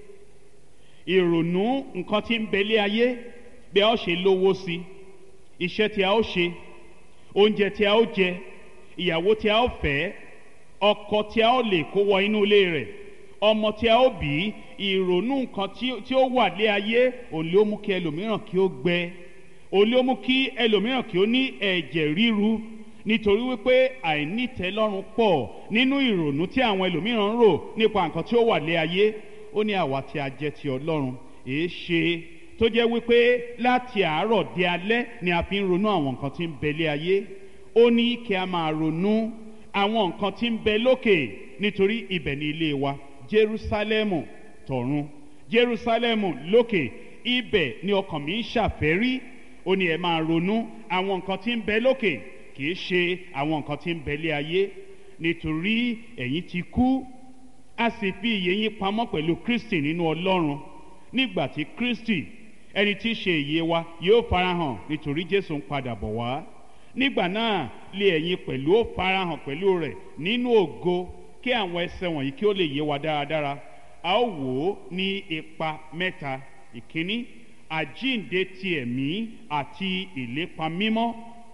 Ìrònú nǹkan tí ń bẹ lé ayé, bí a ó ṣe lówó sí, iṣẹ́ tí a ó ṣe, oúnjẹ tí a ó jẹ, ìyàwó tí a ó fẹ́, ọkọ tí a ó lè kó wọ inú ilé rẹ̀, ọmọ tí a ó bí. Ìrònú nǹkan tí ó wà lé ayé òun ló mú kí ẹlòmíràn kí ó gbẹ, òun ló mú kí ẹlòmíràn kí ó ní ẹ̀jẹ̀ ríru, nítorí wípé àìnítẹ́lọ́rùn pọ̀ nínú ìrònú tí àwọn ẹlòmíràn ń rò nípa nǹkan tí ó wà lé ayé. Ó ní àwa tí a jẹ́ ti Ọlọ́run, èé ṣe tó jẹ́ wípé láti àárọ̀ dé alẹ́ ni a fi ń ronú àwọn nǹkan tí ń bẹ lé ayé. Ó ní kí a máa ronú àwọn nǹkan tí ń bẹ lókè, nítorí ibẹ̀ ni ilé wa, Jerúsálẹ́mù tọ̀run, Jerúsálẹ́mù lókè, ibẹ̀ ni ọkàn mi ń ṣàfẹ́rí. Ó ní ẹ máa ronú àwọn nǹkan tí ń bẹ lókè, kì í ṣe àwọn nǹkan tí ń bẹ lé ayé, nítorí ẹ̀yin ti kú, a sì fi ìyè yín pamọ́ pẹ̀lú Kristi nínú Ọlọ́run. Nígbà tí Kristi, ẹni tí í ṣe ìyè wa, yóò farahàn, nítorí Jésù ń padà bọ̀ wá, nígbà náà lé ẹ̀yin pẹ̀lú ó farahàn pẹ̀lú rẹ̀ nínú ògo. Kí àwọn ẹsẹ̀ wọ̀nyí kí ó lè yé wa dáradára, a ó wò ó ní ipa mẹ́ta. Ìkíní, àjíǹde ti ẹ̀mí àti ìlépa mímọ́.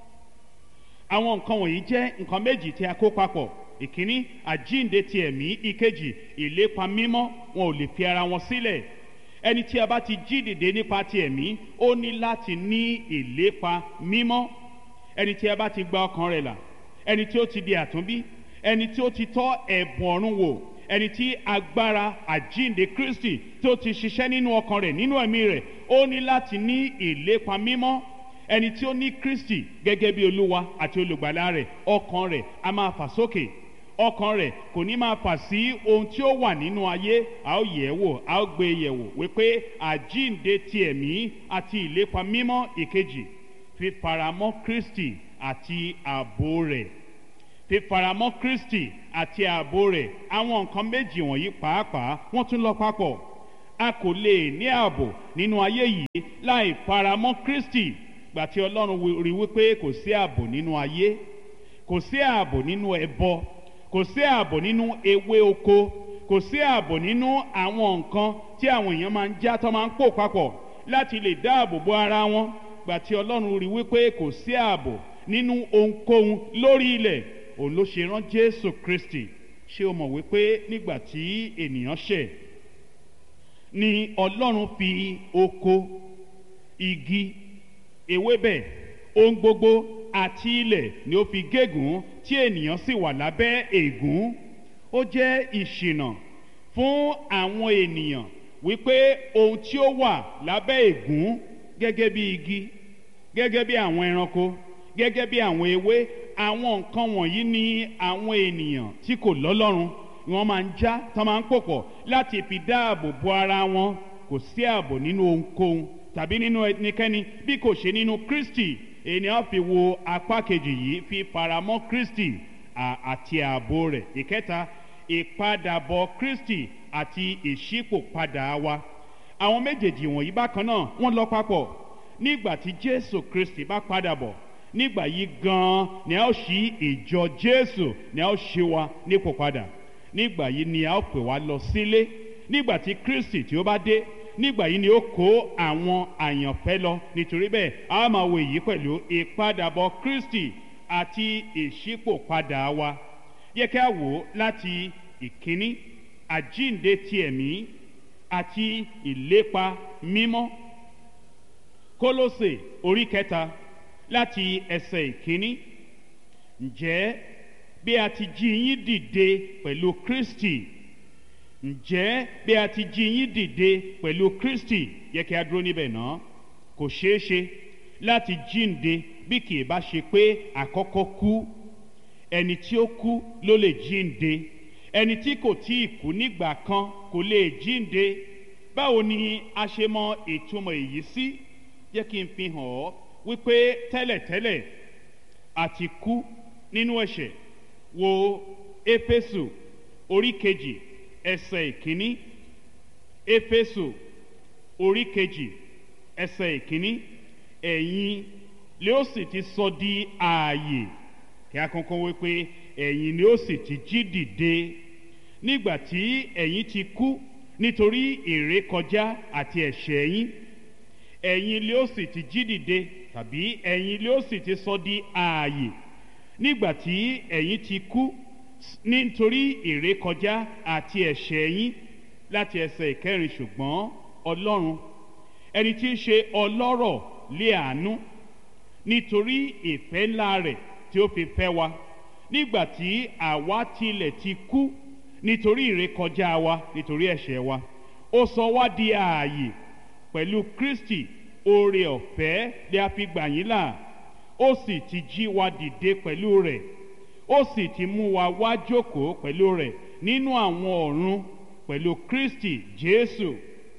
Àwọn nǹkan wọ̀nyí jẹ́ nǹkan méjì tí a kó papọ̀. Ìkíní, àjíǹde ti ẹ̀mí. Ìkejì, ìlépa mímọ́. Wọn ò lè fi ara wọn sílẹ̀. Ẹni tí a bá ti jí dìde nípa ti ẹ̀mí, ó ní láti ní ìlépa mímọ́. Ẹni tí a bá ti gba ọkàn rẹ̀ là, ẹni tí ó ti di àtúnbí, ẹni tí ó ti tọ́ ẹ̀bùn ọ̀run wò, ẹni tí agbára àjíǹde Kristi tó ti ṣiṣẹ́ nínú ọkàn rẹ̀, nínú ẹ̀mí rẹ̀, ó ní láti ní ìlépa mímọ́. Ẹni tí ó ní Kristi gẹ́gẹ́ bí Olúwa àti olùgbàlà rẹ̀, ọkàn rẹ̀ a máa fà sókè, ọkàn rẹ̀ kò ní máa fà sí ohun tí ó wà nínú ayé. A ó yẹ̀ wò, a ó gbé yẹ̀ wò wípé àjíǹde ti ẹ̀mí àti ìlépa mímọ́. Ìkejì, fífaramọ́ Kristi àti ààbò rẹ̀. Fífaramọ́ Kristi àti ààbò rẹ̀. Àwọn nǹkan méjì wọ̀nyí pàápàá wọ́n tún lọ papọ̀. A kò lè ní ààbò nínú ayé yìí láì faramọ́ Kristi. Gbà tí Ọlọ́run rí wípé kò sí ààbò nínú ayé, kò sí ààbò nínú ẹbọ, kò sí ààbò nínú ewé oko, kò sí ààbò nínú àwọn nǹkan tí àwọn èèyàn máa ń já tó máa ń pò papọ̀ láti lè dáàbò bo ara wọn. Gbà tí Ọlọ́run rí wípé kò sí ààbò nínú ohunkóhun lórí ilẹ̀, òun ló ṣe rán Jésù Kristi. Ṣé o mọ̀ wípé nígbà tí ènìyàn ṣẹ̀ ni Ọlọ́run fi oko, igi, ewébẹ̀, ohun gbogbo àti ilẹ̀ ni ó fi gégùn tí ènìyàn sì wà lábẹ́ ègún. Ó jẹ́ ìṣìnà fún àwọn ènìyàn wípé ohun tí ó wà lábẹ́ ègún gẹ́gẹ́ bí igi, gẹ́gẹ́ bí àwọn ẹranko, gẹ́gẹ́ bí àwọn ewé, àwọn nǹkan wọ̀nyí ni àwọn ènìyàn tí kò lọ́lọ́run wọ́n máa ń já, tán máa ń pòpọ̀ láti fi dáàbò bo ara wọn. Kò sí ààbò nínú ohunkóhun tàbí nínú ẹnikẹ́ni bí kò ṣe nínú Kristi. Ènìyàn fi wo apá kejì yìí, fi faramọ́ Kristi àti ààbò rẹ̀. Ìkẹta, ìpadàbọ̀ Kristi àti ìṣípòpadà wa. Àwọn méjèèjì wọ̀nyí bákan náà wọ́n lọ papọ̀. Nígbà tí Jésù Kristi bá padà bọ̀, nígbà yìí gan-an ni a ó ṣí ìjọ Jésù, ni a ó ṣí wa nípò padà. Nígbà yìí ni a ó pè wá lọ sílé. Nígbà tí Kristi tí ó bá dé, nígbà yìí ni ó kó àwọn àyànfẹ́ lọ. Nítorí bẹ́ẹ̀ a máa wo èyí pẹ̀lú ìpadàbọ̀ Kristi àti ìṣípòpadà wa. Yẹ kí a wò ó láti ìkíní, àjíǹde ti ẹ̀mí àti ìlépa mímọ́. Kólósè orí kẹta láti ẹsẹ̀ ìkíní. Ǹjẹ́ bí a ti jí yín dìde pẹ̀lú Kristi, ǹjẹ́ bí a ti jí yín dìde pẹ̀lú Kristi, yẹ kí a dúró níbẹ̀ náà. Kò ṣeé ṣe láti jíǹde bí kì í bá ṣe pé àkọ́kọ́ kú. Ẹni tí ó kú ló lè jíǹde. Ẹni tí kò tí ì kú nígbà kan kò lè jíǹde. Báwo ni a ṣe mọ ìtumọ̀ èyí sí? Jẹ́ kí n fi hàn ọ́ wípé tẹ́lẹ̀tẹ́lẹ̀ àti kú nínú ẹ̀ṣẹ̀. Wo Éfésù orí kejì ẹsẹ̀ ìkíní. Éfésù orí kejì ẹsẹ̀ ìkíní. Ẹ̀yin lé ó sì ti sọ di ààyè. Kí a kankan wípé ẹ̀yin ni ó sì ti jí dìde. Nígbà tí ẹ̀yin ti kú nítorí ìrékọjá àti ẹ̀ṣẹ̀ yín, ẹ̀yin lé ó sì ti jí dìde, tàbí ẹ̀yin lé ó sì ti sọ di ààyè. Nígbà tí ẹ̀yin ti kú nítorí ìrékọjá àti ẹ̀ṣẹ̀ yín. Láti ẹsẹ̀ ìkẹrin, ṣùgbọ́n Ọlọ́run ẹni tí ń ṣe ọlọ́rọ̀ lé àánú nítorí ìfẹ́ ńlá rẹ̀ tí ó fi fẹ́ wa, nígbà tí àwa tilẹ̀ ti kú nítorí ìrékọjá wa, nítorí ẹ̀ṣẹ̀ wa, ó sọ wá di ààyè pẹ̀lú Kristi. Oore ọ̀fẹ́ lè a fi gbà yín là. Ó sì ti jí wa dìde pẹ̀lú rẹ̀. Ó sì ti mú wa wá jókòó pẹ̀lú rẹ̀ nínú àwọn ọ̀run pẹ̀lú Kristi Jésù.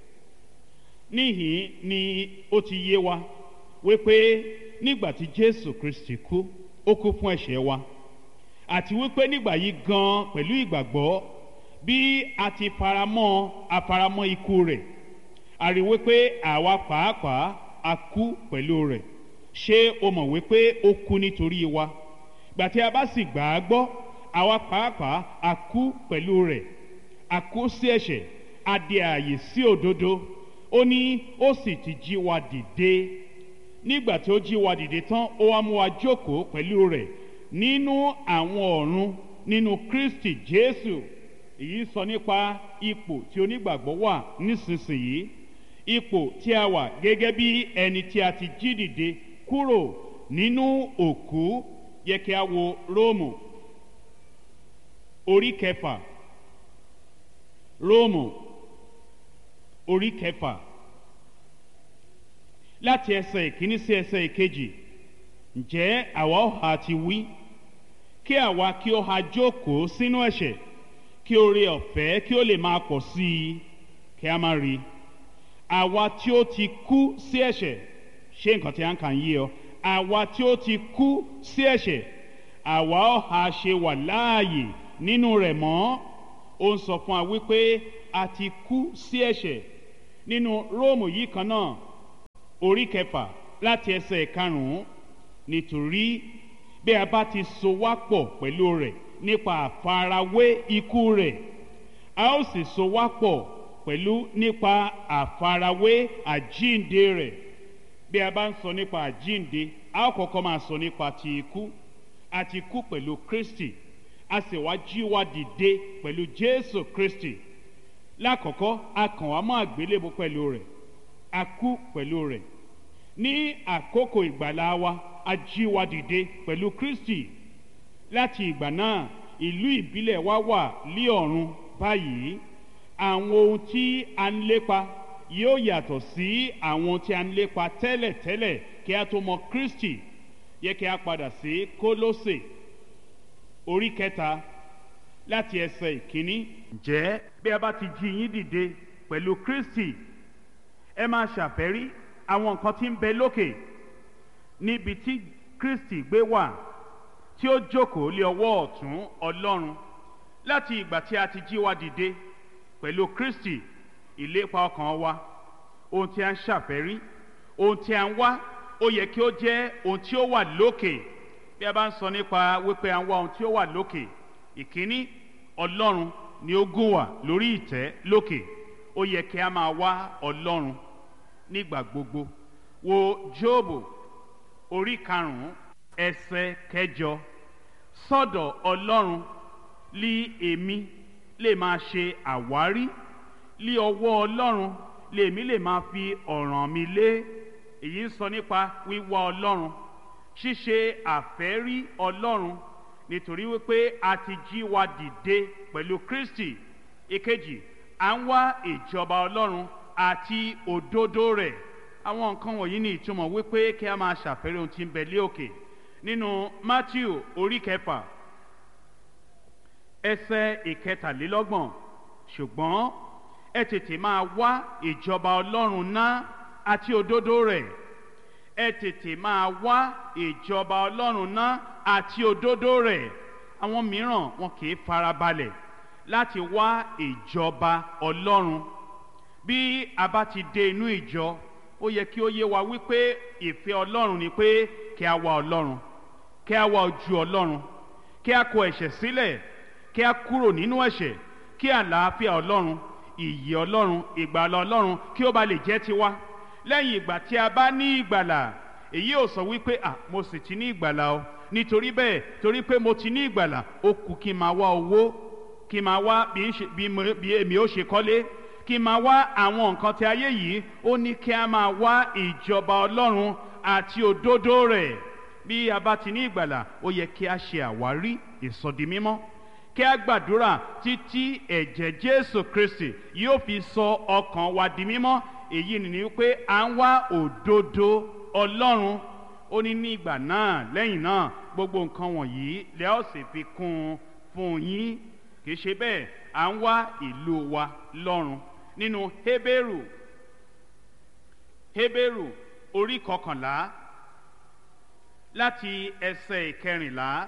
Níhìn ni ó ti yé wa wípé nígbà tí Jésù Kristi kú, ó kú fún ẹ̀ṣẹ̀ wa. Àti wípé nígbà yìí gan pẹ̀lú ìgbàgbọ́, bí a ti faramọ́ afaramọ́ ikú rẹ̀, a rí wípé àwa pàápàá a kú pẹ̀lú rẹ̀. Ṣé o mọ̀ wípé ó kú nítorí wa? Gbà tí a bá sì gbà á gbọ́, àwa pàápàá a kú pẹ̀lú rẹ̀. A kú sí ẹ̀ṣẹ̀, a di ààyè sí òdodo. Ó ní ó sì ti jí wa dìde. Nígbà tí ó jí wa dìde tán, ó wá mú wa jókòó pẹ̀lú rẹ̀ nínú àwọn ọ̀run nínú Kristi Jésù. Èyí sọ nípa ipò tí onígbàgbọ́ wà nísinsìnyí. Ipò tí a wà gẹ́gẹ́ bí ẹni tí a ti jí dìde kúrò nínú òkú. Yẹ kí a wo Róòmù orí kẹfà. Róòmù orí kẹfà láti ẹsẹ̀ ìkíní sí ẹsẹ̀ ìkejì. Ǹjẹ́ àwa ó ha ti wí kí àwa kí ó ha jókòó sínú ẹ̀ṣẹ̀, kí oore ọ̀fẹ́ kí ó lè máa pọ̀ sí i? Kí a máa rí àwa tí ó ti kú sí ẹ̀ṣẹ̀. Ṣé nǹkan tí a ń kà ń yé ọ? Àwa tí ó ti kú sí ẹ̀ṣẹ̀, àwa ó ha ṣe wà láàyè nínú rẹ̀ mọ́? Ó ń sọ fún wa wípé a ti kú sí ẹ̀ṣẹ̀. Nínú Róòmù yìí kan náà orí kẹfà láti ẹsẹ̀ karùn-ún. Nítorí bí a bá ti so wá pọ̀ pẹ̀lú rẹ̀ nípa àfarawé ikú rẹ̀, a ó sì so wá pọ̀ pẹ̀lú nípa àfarawé àjíǹde rẹ̀. Bí a bá ń sọ nípa àjíǹde, a ó kọ́kọ́ máa sọ nípa ti ikú. A ti kú pẹ̀lú Kristi, a sì wá jí wa dìde pẹ̀lú Jésù Kristi. Lákọ̀ọ́kọ́, a kàn wá mọ́ àgbélébùú pẹ̀lú rẹ̀, a kú pẹ̀lú rẹ̀. Ní àkókò ìgbàlà wa, a jí wa dìde pẹ̀lú Kristi. Láti ìgbà náà, ìlú ìbílẹ̀ wa wà lí ọ̀run báyìí. àwọn ohun tí a ń lépa yóò yàtọ̀ sí àwọn tí a ń lépa tẹ́lẹ̀tẹ́lẹ̀ kí a tó mọ Kristi. Yẹ kí a padà sí Kólósè orí kẹta láti ẹsẹ̀ ìkíní. Ǹjẹ́ bí a bá ti jí yín dìde pẹ̀lú Kristi, ẹ máa ṣàfẹ́rí àwọn nǹkan tí ń bẹ lókè, níbi tí Kristi gbé wà, tí ó jókòó lé ọwọ́ ọ̀tún Ọlọ́run. Láti ìgbà tí a ti jí wa dìde pẹ̀lú Kristi, ìlépa ọkàn wa, ohun tí a ń ṣàfẹ́rí, ohun tí a ń wá, ó yẹ kí ó jẹ́ ohun tí ó wà lókè. Bí a bá ń sọ nípa wípé a ń wá ohun tí ó wà lókè, ìkíní, Ọlọ́run ni ó gún wà lórí ìtẹ́ lókè. Ó yẹ kí a máa wá Ọlọ́run nígbà gbogbo. Wo Jóòbù orí karùn-ún ẹsẹ̀ kẹjọ. Sọ́dọ̀ Ọlọ́run lí èmi lè máa ṣe àwárí, lí ọwọ́ Ọlọ́run lèmi lè máa fi ọ̀ràn mi lé. Èyí ń sọ nípa wíwá Ọlọ́run, ṣíṣe àfẹ́rí Ọlọ́run, nítorí wípé a ti jí wa dìde pẹ̀lú Kristi. Ìkejì, à ń wá ìjọba Ọlọ́run àti òdodo rẹ̀. Àwọn nǹkan wọ̀nyí ní ìtumọ̀ wípé kí a máa ṣàfẹ́rí ohun tí ń bẹ lé òkè. Nínú Mátíù orí kẹfà ẹsẹ̀ ìkẹtàlélọ́gbọ̀n, ṣùgbọ́n ẹ tètè máa wá ìjọba Ọlọ́run náà àti òdodo rẹ̀. Ẹ tètè máa wá ìjọba Ọlọ́run náà àti òdodo rẹ̀. Àwọn mìíràn wọn kì í farabalẹ̀ láti wá ìjọba Ọlọ́run. Bí a bá ti dé inú ìjọ, ó yẹ kí ó yé wa wípé ìfẹ́ Ọlọ́run ni pé kí a wá Ọlọ́run, kí a wá ojú Ọlọ́run, kí a kọ ẹ̀ṣẹ̀ sílẹ̀, kí a kúrò nínú ẹ̀ṣẹ̀, kí àlàáfíà Ọlọ́run, ìyè Ọlọ́run, ìgbàlà Ọlọ́run kí ó bá lè jẹ́ tiwa. Lẹ́yìn ìgbà tí a bá ní ìgbàlà, èyí ò sọ wípé à mo sì ti ní ìgbàlà o, nítorí bẹ́ẹ̀ torí pé mo ti ní ìgbàlà ó kù kí n máa wá owó, kí n máa wá bí èmi ó ṣe kọ́lé, kí n máa wá àwọn nǹkan tí ayé yìí. Ó ní kí a máa wá ìjọba Ọlọ́run àti òdodo rẹ̀. Bí a bá ti ní ìgbàlà, ó yẹ kí a ṣe àwárí ìsọdimímọ́, kí a gbàdúrà títí ẹ̀jẹ̀ Jésù Kristi yóò fi sọ ọkàn wa di mímọ́. Èyí ni wípé à ń wá òdodo Ọlọ́run. Ó ní ní ìgbà náà, lẹ́yìn náà, gbogbo nǹkan wọ̀nyí lẹ́ ó sì fi kún un fún yín. Kì í ṣe bẹ́ẹ̀, à ń wá ìlú wa lọ́run. Nínú Hébérù Hébérù orí kọkànlá láti ẹsẹ̀ ìkẹrìnlá.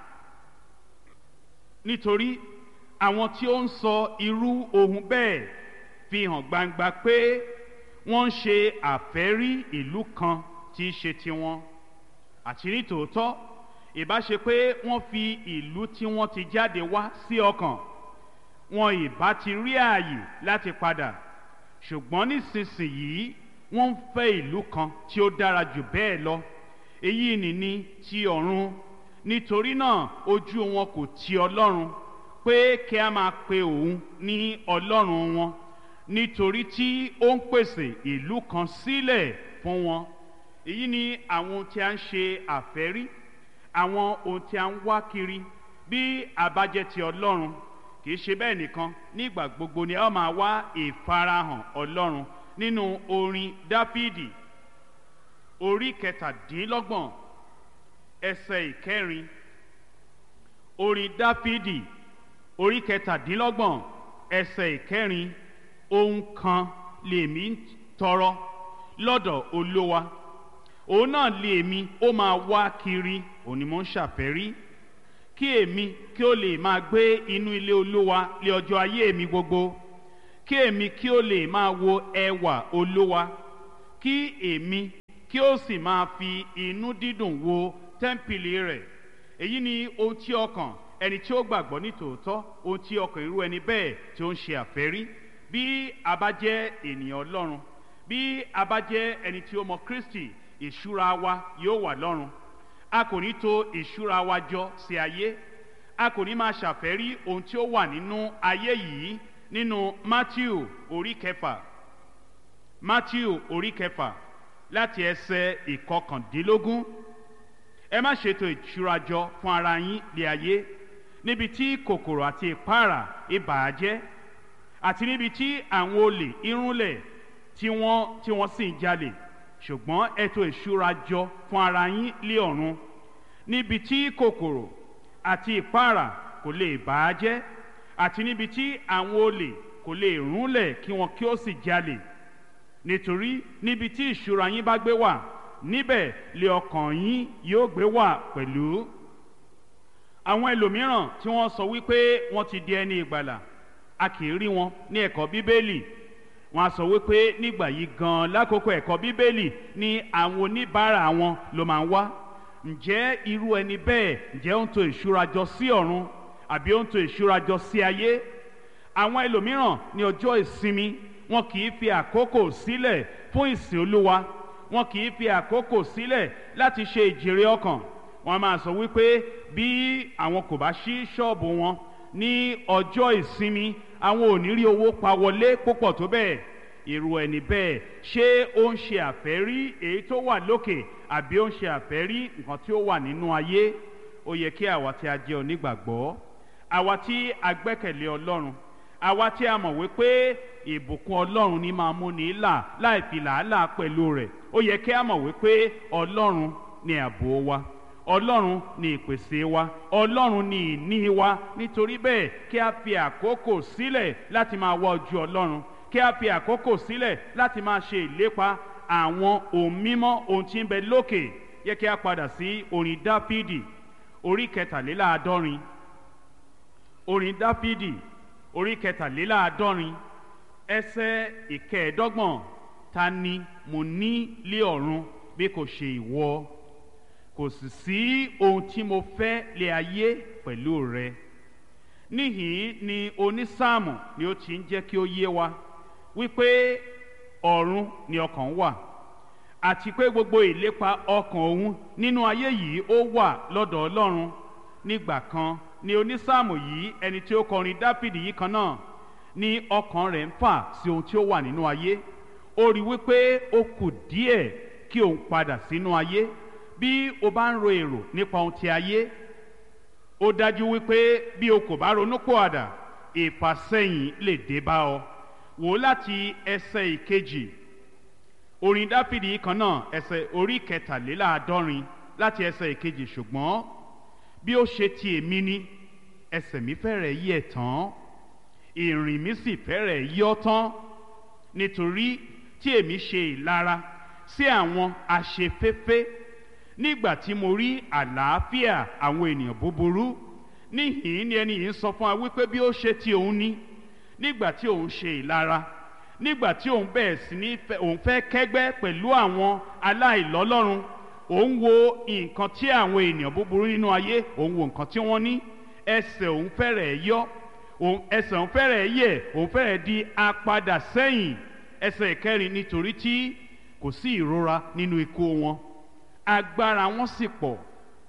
Nítorí àwọn tí ó ń sọ irú ohun bẹ́ẹ̀ fi hàn gbangba pé wọ́n ń ṣe àfẹ́rí ìlú kan tí í ṣe tiwọn. Àti ní tòótọ́, ìbá ṣe pé wọ́n fi ìlú tí wọ́n ti jáde wá sí ọkàn, wọn ìbá ti rí ààyè láti padà. Ṣùgbọ́n nísinsìnyí wọ́n ń fẹ́ ìlú kan tí ó dára jù bẹ́ẹ̀ lọ. Èyí nìní ti ọ̀run. Nítorí náà ojú wọn kò ti Ọlọ́run pé kí a máa pe òun ní Ọlọ́run wọn, nítorí tí ó ń pèsè ìlú kan sílẹ̀ fún wọn. Èyí ni àwọn ohun tí a ń ṣe àfẹ́rí, àwọn ohun tí a ń wá kiri. Bí a bá jẹ́ ti Ọlọ́run, kì í ṣe bẹ́ẹ̀ nìkan, nígbà gbogbo ni a máa wá ìfarahàn Ọlọ́run. Nínú orin Dáfídì orí kẹtàdínlọ́gbọ̀n ẹsẹ̀ ìkẹrin. Orin Dáfídì orí kẹtàdínlọ́gbọ̀n ẹsẹ̀ ìkẹrin. Ohun kan lèmi ń tọrọ lọ́dọ̀ Olúwa, òun náà lèmi ó máa wá kiri. Òun ni mo ń ṣàfẹ́rí, kí èmi kí ó lè máa gbé inú ilé Olúwa lé ọjọ́ ayé mi gbogbo, kí èmi kí ó lè máa wo ẹwà Olúwa, kí èmi kí ó sì máa fi inú dídùn wo tẹ́ḿpìlì rẹ̀. Èyí ni ohun tí ọkàn ẹni tí ó gbàgbọ́ ní tòótọ́, ohun tí ọkàn irú ẹni bẹ́ẹ̀ tí ó ń ṣe àfẹ́rí. Bí a bá jẹ́ ènìyàn Ọlọ́run, bí a bá jẹ́ ẹni tí ó mọ Kristi, ìṣúra wa yóò wà lọ́run. A kò ní tò ìṣúra wa jọ sí ayé. A kò ní máa ṣàfẹ́rí ohun tí ó wà nínú ayé yìí. Nínú Mátíù orí kẹfà Mátíù orí kẹfà láti ẹsẹ̀ ìkọkàndínlógún. Ẹ má ṣètò ìṣúra jọ fún ara yín lé ayé, níbi tí kòkòrò àti ìpáàrà ìbà jẹ́, àti níbi tí àwọn olè irúnlẹ̀ tí wọ́n tí wọ́n sì ń jalè, ṣùgbọ́n ẹ tò ìṣúra jọ fún ara yín lé ọ̀run, níbi tí kòkòrò àti ìpáàrà kò lè bà á jẹ́, àti níbi tí àwọn olè kò lè rúnlẹ̀ kí wọn kí ó sì jalè. Nítorí níbi tí ìṣúra yín bá gbé wà, níbẹ̀ lé ọkàn yín yóò gbé wà pẹ̀lú. Àwọn ẹlòmíràn tí wọ́n sọ wípé wọ́n ti di ẹni ìgbàlà, a kì í rí wọn ní ẹ̀kọ́ Bíbélì. Wọ́n á sọ wípé nígbà yìí gan lákòókò ẹ̀kọ́ Bíbélì ni àwọn oníbàárà wọn ló máa ń wá. Ǹjẹ́ irú ẹni bẹ́ẹ̀ ǹjẹ́ ó ń tò ìṣúra jọ sí ọ̀run àbí ó ń tò ìṣúra jọ sí ayé? Àwọn ẹlòmíràn ní ọjọ́ ìsinmi wọn kì í fi àkókò sílẹ̀ fún ìsìn Olúwa, wọn kì í fi àkókò sílẹ̀ láti ṣe ìjèrè ọkàn. Wọ́n máa sọ wípé bí àwọn kò bá ṣí ṣọ́ọ̀bù wọn ní ọjọ́ ìsinmi, àwọn ò ní rí owó pa wọlé púpọ̀ tó bẹ́ẹ̀. Irú ẹni bẹ́ẹ̀ ṣé ó ń ṣe àfẹ́rí èyí tó wà lókè àbí ó ń ṣe àfẹ́rí nǹkan tí ó wà nínú ayé? Ó yẹ kí àwa tí a jẹ́ onígbàgbọ́, àwa tí a gbẹ́kẹ̀lé Ọlọ́run, àwa tí a mọ̀ wípé ìbùkún Ọlọ́run ní máa mú ní là láì fi làálàá pẹ̀lú rẹ̀, ó yẹ kí a mọ̀ wípé Ọlọ́run ni ààbò wa, Ọlọ́run ni ìpèsè wa, Ọlọ́run ni ìní wa. Nítorí bẹ́ẹ̀ kí a fi àkókò sílẹ̀ láti máa wá ojú Ọlọ́run, kí a fi àkókò sílẹ̀ láti máa ṣe ìlépa àwọn ohun mímọ́, ohun tí ń bẹ lókè. Yẹ kí a padà sí orin Dáfídì orí kẹtàléláàádọ́rin, orin Dáfídì orí kẹtàléláàádọ́rin ẹsẹ̀ ìkẹẹ̀ẹ́dọ́gbọ̀n. Ta ni mo ní lé ọ̀run bí kò ṣe ìwọ? Kò sì sí ohun tí mo fẹ́ lé ayé pẹ̀lú rẹ. Níhìn ni onísáàmù ni ó ti ń jẹ́ kí ó yé wa wípé ọ̀run ni ọkàn wà, àti pé gbogbo ìlépa ọkàn òun nínú ayé yìí ó wà lọ́dọ̀ Ọlọ́run. Nígbà kan ni onísáàmù yìí, ẹni tí ó kọrin Dáfídì yìí kan náà, ni ọkàn rẹ̀ ń fà sí ohun tí ó wà nínú ayé. Ó rí wípé ó kù díẹ̀ kí òun padà sínú ayé. Bí o bá ń ro èrò nípa ohun ti ayé, ó dájú wípé bí o kò bá ronúpìwàdà, ìfàsẹ́yìn lè dé bá ọ. Wò láti ẹsẹ̀ ìkejì orin Dáfídì yìí kan náà, ẹsẹ̀ orí kẹtàléláàádọ́rin láti ẹsẹ̀ ìkejì. Ṣùgbọ́n bí ó ṣe ti èmi ni, ẹsẹ̀ mi fẹ́rẹ̀ yẹ̀ tán, ìrìn mi sì fẹ́rẹ̀ yọ́ tán, nítorí tí èmi ṣe ìlara sí àwọn aṣeféfé nígbà tí mo rí àlàáfíà àwọn ènìyàn búburú. Níhìn ni ẹni yìí ń sọ fún wa wípé bí ó ṣe ti òun ní, nígbà tí òun ṣe ìlara, nígbà tí òun bẹ̀rẹ̀ sí ní òun fẹ́ kẹ́gbẹ́ pẹ̀lú àwọn aláìlọ́lọ́run, òun wo nǹkan tí àwọn ènìyàn búburú nínú ayé, òun wo nǹkan tí wọ́n ní, ẹsẹ̀ òun fẹ́rẹ̀ yọ́, ẹsẹ̀ òun fẹ́rẹ̀ yẹ̀, òun fẹ́rẹ̀ di apadà sẹ́yìn. Ẹsẹ̀ ìkẹrin, nítorí tí kò sí ìrora nínú ikú wọn, agbára wọn sì pọ̀,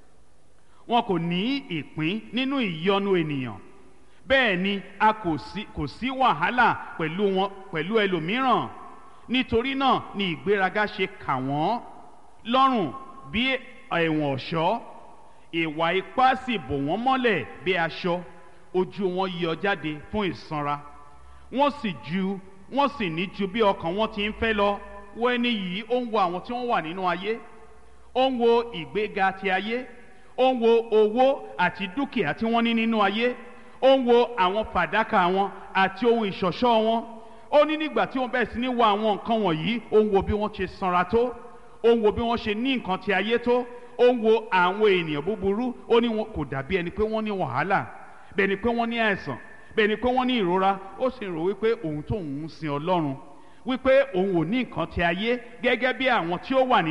wọn kò ní ìpín nínú ìyọnu ènìyàn. Bẹ́ẹ̀ ni a kò sí kò sí wàhálà pẹ̀lú wọn pẹ̀lú ẹlòmíràn. Nítorí náà ni ìgbéraga ṣe kà wọ́n lọ́rùn bí ẹ̀wọ̀n ọ̀ṣọ́, ìwà ipá sì bò wọ́n mọ́lẹ̀ bí aṣọ. Ojú wọn yọ jáde fún ìsanra, wọ́n sì ju wọ́n sì ní ju bí ọkàn wọn ti ń fẹ́ lọ. Wo ẹni yìí, ó ń wo àwọn tí wọ́n wà nínú ayé, ó ń wo ìgbéga ti ayé, ó ń wo owó àti dúkìá tí wọ́n ní nínú ayé, ó ń wo àwọn fàdákà wọn àti ohun ìṣọ̀ṣọ́ wọn. Ó ní nígbà tí wọ́n bẹ̀rẹ̀ sí ní wo àwọn nǹkan wọ̀nyí, ó ń wo bí wọ́n ṣe sanra tó, ó ń wo bí wọ́n ṣe ní nǹkan ti ayé tó, ó ń wo àwọn ènìyàn búburú. Ó ní wọn kò dàbí ẹni pé wọ́n ní wàhálà, bẹ́ẹ̀ ni pé wọ́n ní àìsàn, bẹ́ẹ̀ ni pé wọ́n ní ìrora. Ó sì rò wípé òun tóun ń sin Ọlọ́run, wípé òun ò ní nǹkan ti ayé gẹ́gẹ́ bí àwọn tí ó wà ní